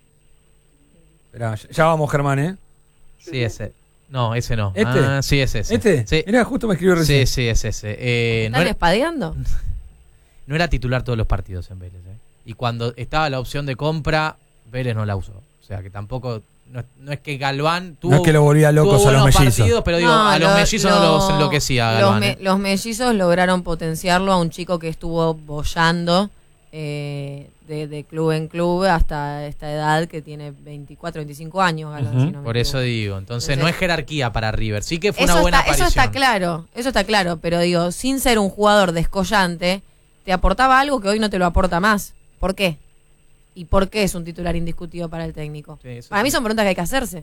Speaker 2: Espera, ya- ya vamos, Germán, ¿eh?
Speaker 3: Sí, ese. No, ese no.
Speaker 2: ¿Este?
Speaker 3: Ah, sí, es ese.
Speaker 2: ¿Este?
Speaker 3: Sí.
Speaker 2: Mirá, justo me escribió recién.
Speaker 3: Sí, sí, es ese. Eh, no,
Speaker 7: ¿Están
Speaker 3: era,
Speaker 7: espadeando?
Speaker 3: no era titular todos los partidos en Vélez. ¿eh? Y cuando estaba la opción de compra, Vélez no la usó. O sea que tampoco. No, es- no es que Galván tuvo.
Speaker 2: No es que lo volvía locos
Speaker 3: tuvo
Speaker 2: a los
Speaker 3: buenos
Speaker 2: mellizos.
Speaker 3: partidos, pero digo,
Speaker 7: No,
Speaker 3: a los
Speaker 7: lo-
Speaker 3: mellizos no
Speaker 7: lo-
Speaker 3: los enloquecía
Speaker 7: los,
Speaker 3: Galván.
Speaker 7: me-
Speaker 3: ¿eh?
Speaker 7: los mellizos lograron potenciarlo a un chico que estuvo bollando eh, de, de club en club hasta esta edad que tiene veinticuatro, veinticinco años. Galán,
Speaker 2: Uh-huh.
Speaker 7: si no me
Speaker 3: Por eso
Speaker 7: equivoco.
Speaker 3: digo, entonces,
Speaker 7: Entonces-
Speaker 3: no es jerarquía para River. Sí que fue
Speaker 7: Eso
Speaker 3: una buena
Speaker 7: está, eso
Speaker 3: aparición.
Speaker 7: está claro, eso está claro, pero digo, sin ser un jugador descollante, te aportaba algo que hoy no te lo aporta más. ¿Por qué? ¿Y por qué es un titular indiscutido para el técnico?
Speaker 3: Sí, eso
Speaker 7: Para mí
Speaker 3: sí.
Speaker 7: son preguntas que hay que hacerse.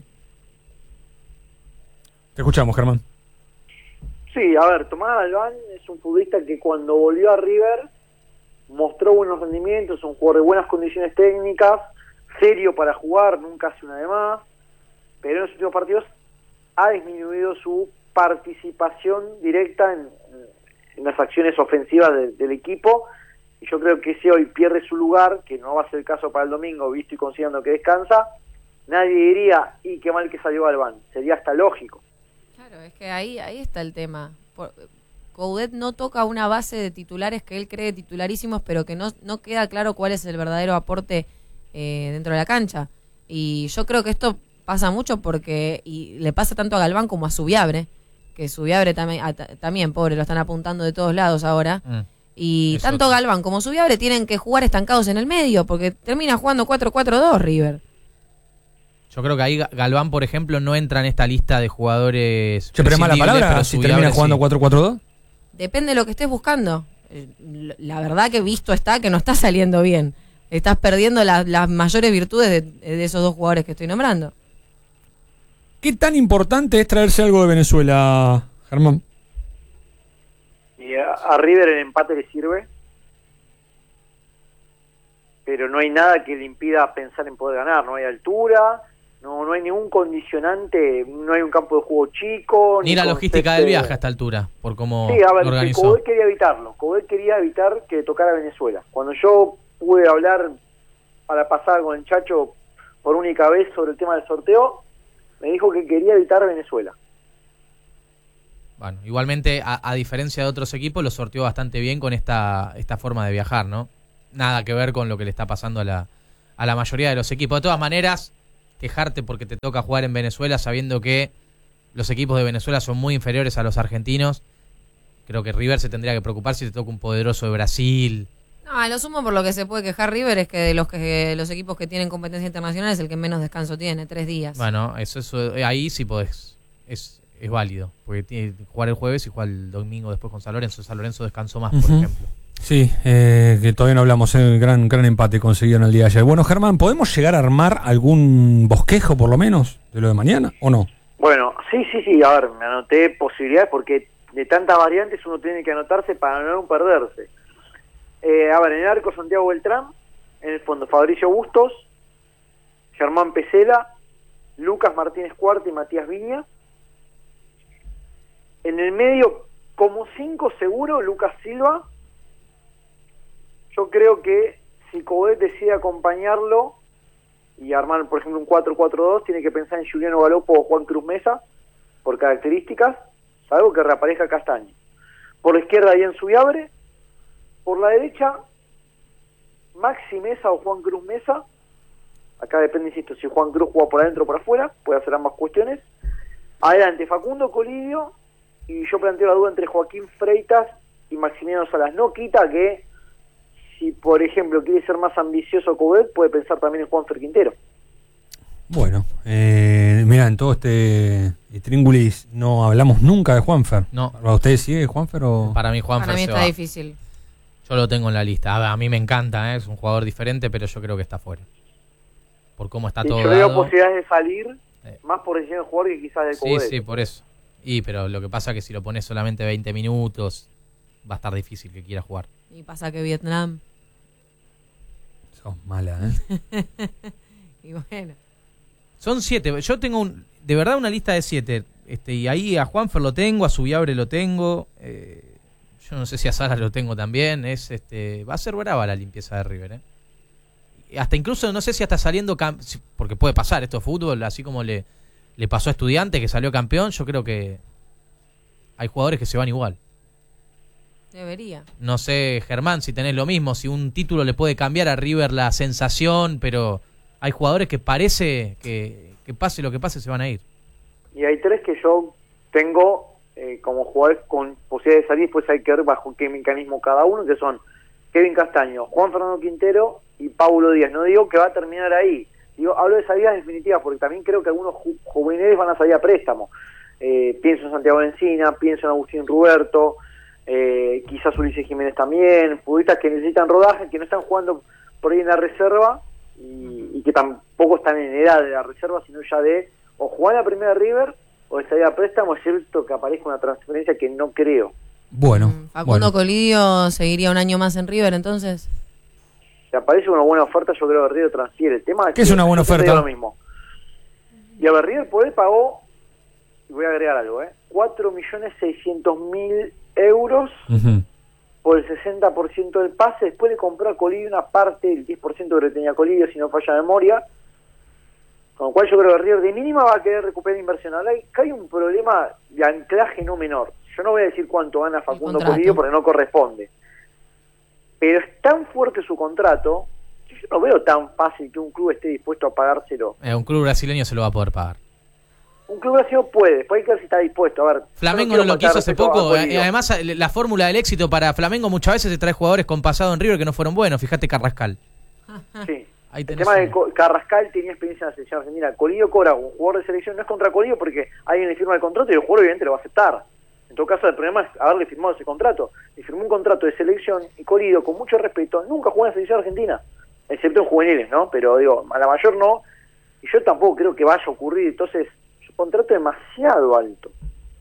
Speaker 2: Te escuchamos, Germán.
Speaker 8: Sí, a ver, Tomás Galván es un futbolista que cuando volvió a River mostró buenos rendimientos, un jugador de buenas condiciones técnicas, serio para jugar, nunca hace una de más, pero en los últimos partidos ha disminuido su participación directa en, en las acciones ofensivas de- del equipo, y yo creo que si hoy pierde su lugar, que no va a ser el caso para el domingo, visto y considerando que descansa, nadie diría, y qué mal que salió Galván, sería hasta lógico.
Speaker 7: Claro, es que ahí, ahí está el tema. Por- Coudet no toca una base de titulares que él cree titularísimos, pero que no, no queda claro cuál es el verdadero aporte eh, dentro de la cancha. Y yo creo que esto pasa mucho porque y le pasa tanto a Galván como a Subiabre, que Subiabre también, a- ta- también pobre, lo están apuntando de todos lados ahora.
Speaker 3: Mm.
Speaker 7: Y
Speaker 3: Es
Speaker 7: tanto
Speaker 3: otro.
Speaker 7: Galván como Subiabre tienen que jugar estancados en el medio, porque termina jugando cuatro cuatro dos River.
Speaker 3: Yo creo que ahí Ga- Galván, por ejemplo, no entra en esta lista de jugadores.
Speaker 2: Che, pero es mala
Speaker 3: prescindibles,
Speaker 2: palabra
Speaker 3: pero
Speaker 2: si
Speaker 3: Subiabre
Speaker 2: termina
Speaker 3: sí.
Speaker 2: jugando cuatro cuatro dos.
Speaker 7: Depende de lo que estés buscando. Eh, La verdad que visto está que no está saliendo bien. Estás perdiendo la- las mayores virtudes de, de esos dos jugadores que estoy nombrando.
Speaker 2: ¿Qué tan importante es traerse algo de Venezuela, Germán?
Speaker 8: Y a, a River el empate le sirve, pero no hay nada que le impida pensar en poder ganar. No hay altura, no no hay ningún condicionante, no hay un campo de juego chico.
Speaker 3: Ni la
Speaker 8: con
Speaker 3: logística
Speaker 8: césped-
Speaker 3: del viaje a esta altura, por cómo
Speaker 8: Sí, a ver,
Speaker 3: lo
Speaker 8: que
Speaker 3: organizó.
Speaker 8: Coudet quería evitarlo. Coudet quería evitar que tocara Venezuela. Cuando yo pude hablar a la pasada con el Chacho por única vez sobre el tema del sorteo, me dijo que quería evitar Venezuela.
Speaker 3: Bueno, igualmente, a, a diferencia de otros equipos, lo sorteó bastante bien con esta, esta forma de viajar, ¿no? Nada que ver con lo que le está pasando a la, a la mayoría de los equipos. De todas maneras, quejarte porque te toca jugar en Venezuela sabiendo que los equipos de Venezuela son muy inferiores a los argentinos. Creo que River se tendría que preocupar si te toca un poderoso de Brasil.
Speaker 7: No, a lo sumo por lo que se puede quejar River es que de los que los equipos que tienen competencia internacional es el que menos descanso tiene, tres días.
Speaker 3: Bueno, eso, eso ahí sí podés. Es, es válido. Porque tiene que jugar el jueves y jugar el domingo después con San Lorenzo. San Lorenzo descansó más, por
Speaker 2: Ujú.
Speaker 3: ejemplo.
Speaker 2: Sí, eh, que todavía no hablamos, eh, gran, gran empate consiguieron el día de ayer. Bueno, Germán, ¿podemos llegar a armar algún bosquejo, por lo menos, de lo de mañana, o no?
Speaker 8: Bueno, sí, sí, sí, a ver, me anoté posibilidades porque de tantas variantes uno tiene que anotarse para no perderse. Eh, a ver, en el arco Santiago Beltrán, en el fondo Fabricio Bustos, Germán Pesela, Lucas Martínez Cuarta y Matías Viña. En el medio, como cinco seguro, Lucas Silva. Yo creo que si Coudet decide acompañarlo y armar, por ejemplo, un cuatro cuatro dos, tiene que pensar en Juliano Galopo o Juan Cruz Mesa, por características, salvo que reaparezca Castaño. Por la izquierda, Ian Subiabre. Por la derecha, Maxi Mesa o Juan Cruz Mesa. Acá depende, insisto, si Juan Cruz juega por adentro o por afuera, puede hacer ambas cuestiones. Adelante, Facundo Colidio, y yo planteo la duda entre Joaquín Freitas y Maximiliano Salas. No quita que, si por ejemplo quiere ser más ambicioso Coudet, puede pensar también en Juanfer Quintero.
Speaker 2: Bueno, eh, mira, en todo este Tríngulis no hablamos nunca de Juanfer.
Speaker 3: No.
Speaker 2: ¿Para ustedes sigue Juanfer o...?
Speaker 3: Para mí, Juan
Speaker 7: Para mí
Speaker 3: se
Speaker 7: está
Speaker 3: va.
Speaker 7: difícil.
Speaker 3: Yo lo tengo en la lista. A, ver, a mí me encanta, ¿eh? Es un jugador diferente, pero yo creo que está fuera. Por cómo está
Speaker 8: Y
Speaker 3: todo
Speaker 8: yo veo
Speaker 3: dado.
Speaker 8: posibilidades de salir,
Speaker 3: Eh.
Speaker 8: más por decisión del jugador que quizás del
Speaker 3: Sí,
Speaker 8: Coudet.
Speaker 3: sí, por eso. Y pero lo que pasa es que si lo pones solamente veinte minutos, va a estar difícil que quiera jugar.
Speaker 7: Y pasa que Vietnam.
Speaker 2: Sos mala, ¿eh?
Speaker 7: Y bueno.
Speaker 3: Son siete. Yo tengo un, de verdad una lista de siete. Este, y ahí a Juanfer lo tengo, a Subiabre lo tengo. Eh, yo no sé si a Sala lo tengo también. Es este, va a ser brava la limpieza de River, ¿eh? Hasta incluso no sé si hasta saliendo cam- si- porque puede pasar esto es fútbol, así como le, le pasó a Estudiantes que salió campeón. Yo creo que hay jugadores que se van igual.
Speaker 7: Debería.
Speaker 3: No sé, Germán, si tenés lo mismo, si un título le puede cambiar a River la sensación, pero hay jugadores que parece que, que pase lo que pase se van a ir.
Speaker 8: Y hay tres que yo tengo eh, como jugadores con posibilidad de salir, después hay que ver bajo qué mecanismo cada uno, que son Kevin Castaño, Juan Fernando Quintero y Paulo Díaz. No digo que va a terminar ahí, digo, hablo de salidas definitivas, porque también creo que algunos ju- juveniles van a salir a préstamo. Eh, pienso en Santiago Encina, pienso en Agustín Ruberto, eh, quizás Ulises Jiménez también, futbolistas que necesitan rodaje, que no están jugando por ahí en la reserva y, y que tampoco están en edad de la reserva, sino ya de o jugar en la primera River o de salir a préstamo. Es cierto que aparezca una transferencia que no creo.
Speaker 2: Bueno,
Speaker 7: Mm, Facundo
Speaker 2: bueno.
Speaker 7: Colidio seguiría un año más en River, entonces.
Speaker 8: Si aparece una buena oferta, yo creo que River transfiere. El tema es
Speaker 2: ¿Qué es una buena
Speaker 8: yo te
Speaker 2: oferta?
Speaker 8: digo lo mismo. Y a ver, River por él pagó, y voy a agregar algo, ¿eh? cuatro millones seiscientos mil euros
Speaker 2: Ujú.
Speaker 8: por el sesenta por ciento del pase. Después le compró a Colidio una parte, el diez por ciento que tenía Colidio, si no falla la memoria. Con lo cual yo creo que River de mínima va a querer recuperar inversión. Ahora hay, hay un problema de anclaje no menor. Yo no voy a decir cuánto gana Facundo
Speaker 7: contrato.
Speaker 8: Colidio porque no corresponde. Pero es tan fuerte su contrato que yo no veo tan fácil que un club esté dispuesto a pagárselo.
Speaker 3: Eh, un club brasileño se lo va a poder pagar.
Speaker 8: Un club brasileño puede, después hay que ver si está dispuesto. A ver,
Speaker 3: Flamengo
Speaker 8: yo
Speaker 3: no
Speaker 8: quiero
Speaker 3: lo quiso
Speaker 8: faltar
Speaker 3: hace
Speaker 8: respeto a
Speaker 3: poco.
Speaker 8: Colidio.
Speaker 3: eh, Además, eh, la fórmula del éxito para Flamengo muchas veces se trae jugadores con pasado en River que no fueron buenos. Fíjate Carrascal.
Speaker 8: Sí.
Speaker 3: Ahí
Speaker 8: El
Speaker 3: tenés
Speaker 8: tema de
Speaker 3: uno.
Speaker 8: Co- Carrascal tenía experiencia en la selección argentina. Colidio cobra un jugador de selección, no es contra Colidio porque alguien le firma el contrato y el jugador obviamente lo va a aceptar. En todo caso, el problema es haberle firmado ese contrato. Le firmó un contrato de selección y Colidio, con mucho respeto, nunca jugó en la selección argentina, excepto en juveniles, ¿no? Pero digo, a la mayor no, y yo tampoco creo que vaya a ocurrir. Entonces, su contrato es demasiado alto.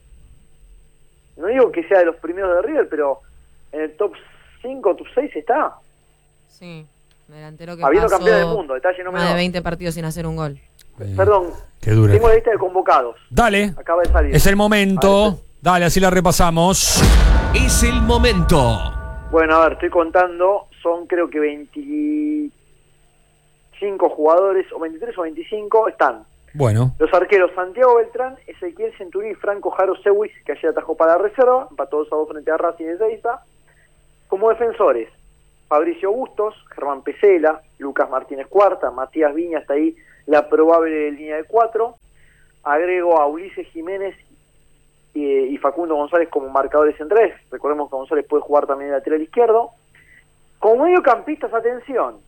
Speaker 8: No digo que sea de los primeros de River, pero en el top cinco, top seis está.
Speaker 7: Sí, delantero que
Speaker 8: Habiendo
Speaker 7: pasó
Speaker 8: campeón del mundo, detalle no
Speaker 7: más de
Speaker 8: menor.
Speaker 7: veinte partidos sin hacer un gol.
Speaker 2: Eh,
Speaker 8: Perdón,
Speaker 2: Qué dura.
Speaker 8: tengo la lista de convocados.
Speaker 2: Dale,
Speaker 8: Acaba de salir.
Speaker 2: es el momento.
Speaker 8: A ver,
Speaker 2: Dale, así la repasamos.
Speaker 5: Es el momento.
Speaker 8: bueno, a ver, estoy contando, son creo que veinticinco jugadores, o veintitrés o veinticinco, están.
Speaker 2: Bueno,
Speaker 8: Los arqueros Santiago Beltrán, Ezequiel Centurí y Franco Jaro Sewis, que ayer atajó para la reserva, empató dos a dos frente a Racing de Ezeiza. Como defensores, Fabricio Bustos, Germán Pesela, Lucas Martínez Cuarta, Matías Viña, hasta ahí la probable línea de cuatro. Agrego a Ulises Jiménez y, y Facundo González como marcadores centrales. Recordemos que González puede jugar también de lateral izquierdo. Como mediocampistas, atención,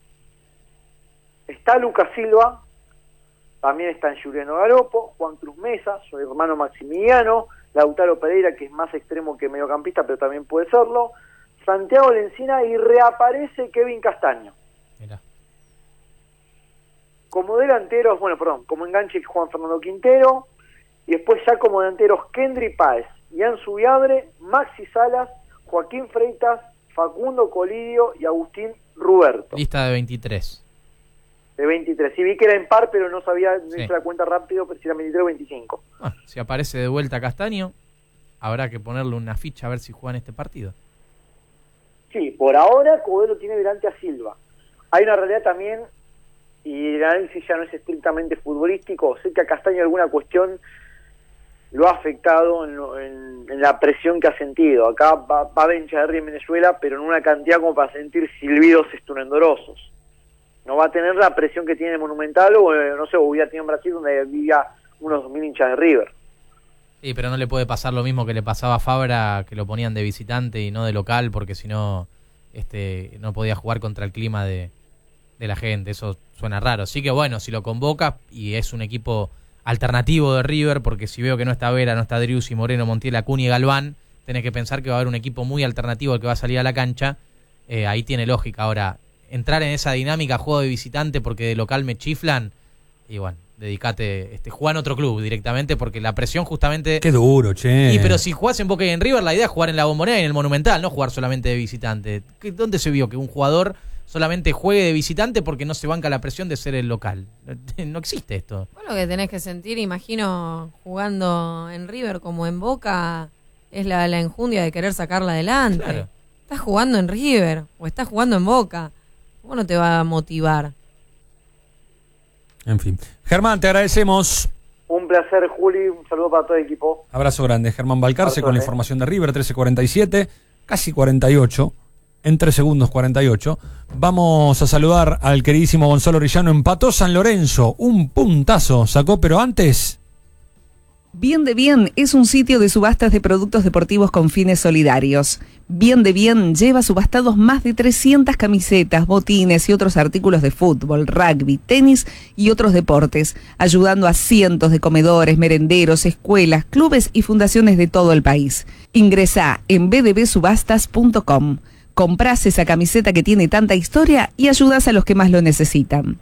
Speaker 8: está Lucas Silva, también están Juliano Garopo, Juan Cruz Mesa, su hermano Maximiliano, Lautaro Pereira, que es más extremo que mediocampista, pero también puede serlo, Santiago Lencina, y reaparece Kevin Castaño.
Speaker 3: Mirá.
Speaker 8: Como delanteros, bueno, perdón, como enganche Juan Fernando Quintero, y después ya como delanteros Kendry Páez, Ian Subiabre, Maxi Salas, Joaquín Freitas, Facundo Colidio y Agustín Ruberto,
Speaker 3: Lista de veintitrés.
Speaker 8: de veintitrés. Sí, vi que era en par, pero no sabía, no
Speaker 3: Sí.
Speaker 8: hice la cuenta rápido, pero si era veintitrés o veinticinco.
Speaker 3: Bueno, si aparece de vuelta Castaño, habrá que ponerle una ficha a ver si juega en este partido.
Speaker 8: Sí, por ahora Codelo tiene delante a Silva. Hay una realidad también, y el análisis ya no es estrictamente futbolístico. Sé que a Castaño alguna cuestión lo ha afectado en, lo- en- en la presión que ha sentido. Acá va, va a haber hincha de River en Venezuela, pero en una cantidad como para sentir silbidos estruendosos. No va a tener la presión que tiene Monumental o, eh, no sé, o hubiera tenido en Brasil, donde vivía unos dos mil hinchas de River.
Speaker 3: Sí, pero no le puede pasar lo mismo que le pasaba a Fabra, que lo ponían de visitante y no de local, porque si no, este, no podía jugar contra el clima de, de la gente. Eso suena raro. Así que bueno, si lo convoca y es un equipo alternativo de River, porque si veo que no está Vera, no está Driussi, Moreno, Montiel, Acuña y Galván, tenés que pensar que va a haber un equipo muy alternativo al que va a salir a la cancha. Eh, ahí tiene lógica. Ahora, entrar en esa dinámica, juego de visitante porque de local me chiflan, y bueno, dedicate, este, jugá en otro club directamente, porque la presión justamente...
Speaker 2: qué duro, che.
Speaker 3: Y pero si jugás en Boca y en River, la idea es jugar en la Bombonera y en el Monumental, no jugar solamente de visitante. ¿Qué- ¿Dónde se vio que un jugador solamente juegue de visitante porque no se banca la presión de ser el local? No existe esto.
Speaker 7: Vos lo que tenés que sentir, imagino, jugando en River como en Boca, es la, la enjundia de querer sacarla adelante.
Speaker 3: Claro.
Speaker 7: Estás jugando en River o estás jugando en Boca. ¿Cómo no te va a motivar?
Speaker 2: En fin. Germán, te agradecemos.
Speaker 8: Un placer, Juli. Un saludo para todo el equipo.
Speaker 2: Abrazo grande. Germán Balcarce
Speaker 8: Abrazo,
Speaker 2: con la
Speaker 8: eh.
Speaker 2: información de River, trece cuarenta y siete, casi cuarenta y ocho, en tres segundos cuarenta y ocho. Vamos a saludar al queridísimo Gonzalo Orellano. Empató San Lorenzo, un puntazo sacó, pero antes...
Speaker 1: Bien de Bien es un sitio de subastas de productos deportivos con fines solidarios. Bien de Bien lleva subastados más de trescientas camisetas, botines y otros artículos de fútbol, rugby, tenis y otros deportes, ayudando a cientos de comedores, merenderos, escuelas, clubes y fundaciones de todo el país. Ingresá en b d b subastas punto com. Comprás esa camiseta que tiene tanta historia y ayudás a los que más lo necesitan.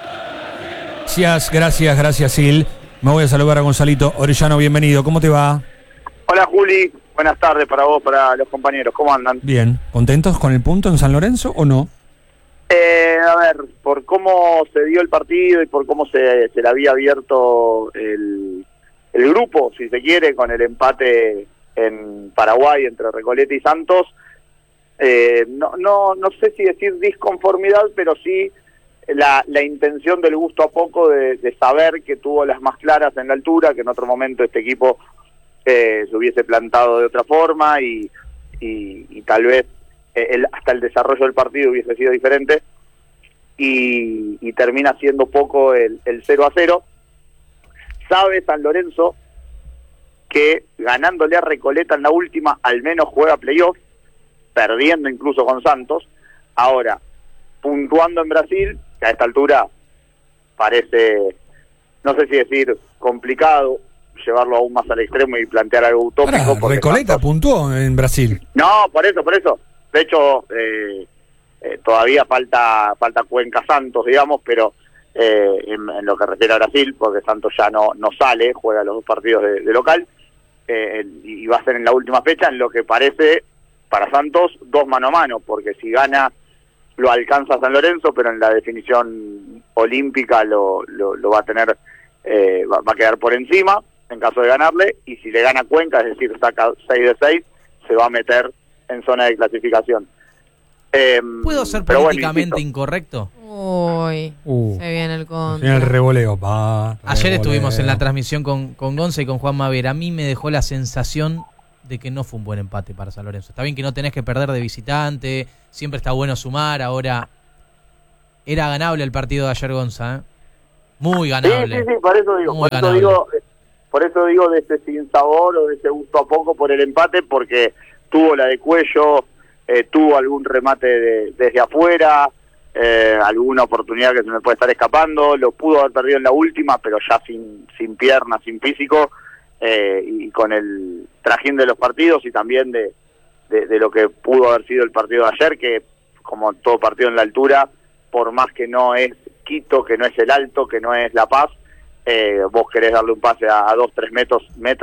Speaker 2: Gracias, gracias, gracias, Sil. Me voy a saludar a Gonzalito Orellano, bienvenido. ¿Cómo te va?
Speaker 6: Hola Juli, buenas tardes para vos, para los compañeros, ¿cómo andan?
Speaker 2: Bien, ¿contentos con el punto en San Lorenzo o no?
Speaker 6: Eh, a ver, por cómo se dio el partido y por cómo se, se le había abierto el, el grupo, si se quiere, con el empate en Paraguay entre Recoleta y Santos, eh, no, no, no sé si decir disconformidad, pero sí la, la intención del gusto a poco de, de saber que tuvo las más claras en la altura, que en otro momento este equipo Eh, se hubiese plantado de otra forma y, y, y tal vez eh, el, hasta el desarrollo del partido hubiese sido diferente y, y termina siendo poco el, el cero a cero. Sabe San Lorenzo que ganándole a Recoleta en la última al menos juega playoff, perdiendo incluso con Santos. Ahora, puntuando en Brasil, que a esta altura parece, no sé si decir complicado, llevarlo aún más al extremo y plantear algo utópico.
Speaker 2: Pará, Recoleta
Speaker 6: Santos...
Speaker 2: puntuó en Brasil.
Speaker 6: No, por eso, por eso. De hecho, eh, eh, todavía falta falta Cuenca Santos, digamos, pero eh, en, en lo que refiere a Brasil, porque Santos ya no no sale, juega los dos partidos de, de local, eh, y va a ser en la última fecha, en lo que parece para Santos dos mano a mano, porque si gana lo alcanza San Lorenzo, pero en la definición olímpica lo, lo, lo va a tener, eh, va, va a quedar por encima en caso de ganarle, y si le gana Cuenca, es decir, saca seis de seis, se va a meter en zona de clasificación. Eh,
Speaker 3: ¿Puedo ser
Speaker 6: pero
Speaker 3: políticamente
Speaker 6: bueno,
Speaker 3: incorrecto?
Speaker 7: Uy,
Speaker 2: Uh,
Speaker 7: se viene el
Speaker 2: en
Speaker 7: contra.
Speaker 2: el revoleo, pa,
Speaker 3: Ayer
Speaker 2: revoleo.
Speaker 3: estuvimos en la transmisión con, con Gonza y con Juan Maver. A mí me dejó la sensación de que no fue un buen empate para San Lorenzo. Está bien que no tenés que perder de visitante, siempre está bueno sumar. Ahora, era ganable el partido de ayer, Gonza, ¿eh? Muy ganable.
Speaker 6: Sí, sí, sí, por eso digo,
Speaker 3: Muy
Speaker 6: por eso
Speaker 3: ganable.
Speaker 6: digo, por eso digo de ese sinsabor o de ese gusto a poco por el empate, porque tuvo la de Cuello, eh, tuvo algún remate de, desde afuera, eh, alguna oportunidad que se me puede estar escapando, lo pudo haber perdido en la última, pero ya sin sin piernas, sin físico, eh, y con el trajín de los partidos y también de, de, de lo que pudo haber sido el partido de ayer, que como todo partido en la altura, por más que no es Quito, que no es el Alto, que no es La Paz, eh, vos querés darle un pase a, a dos, tres metros, metros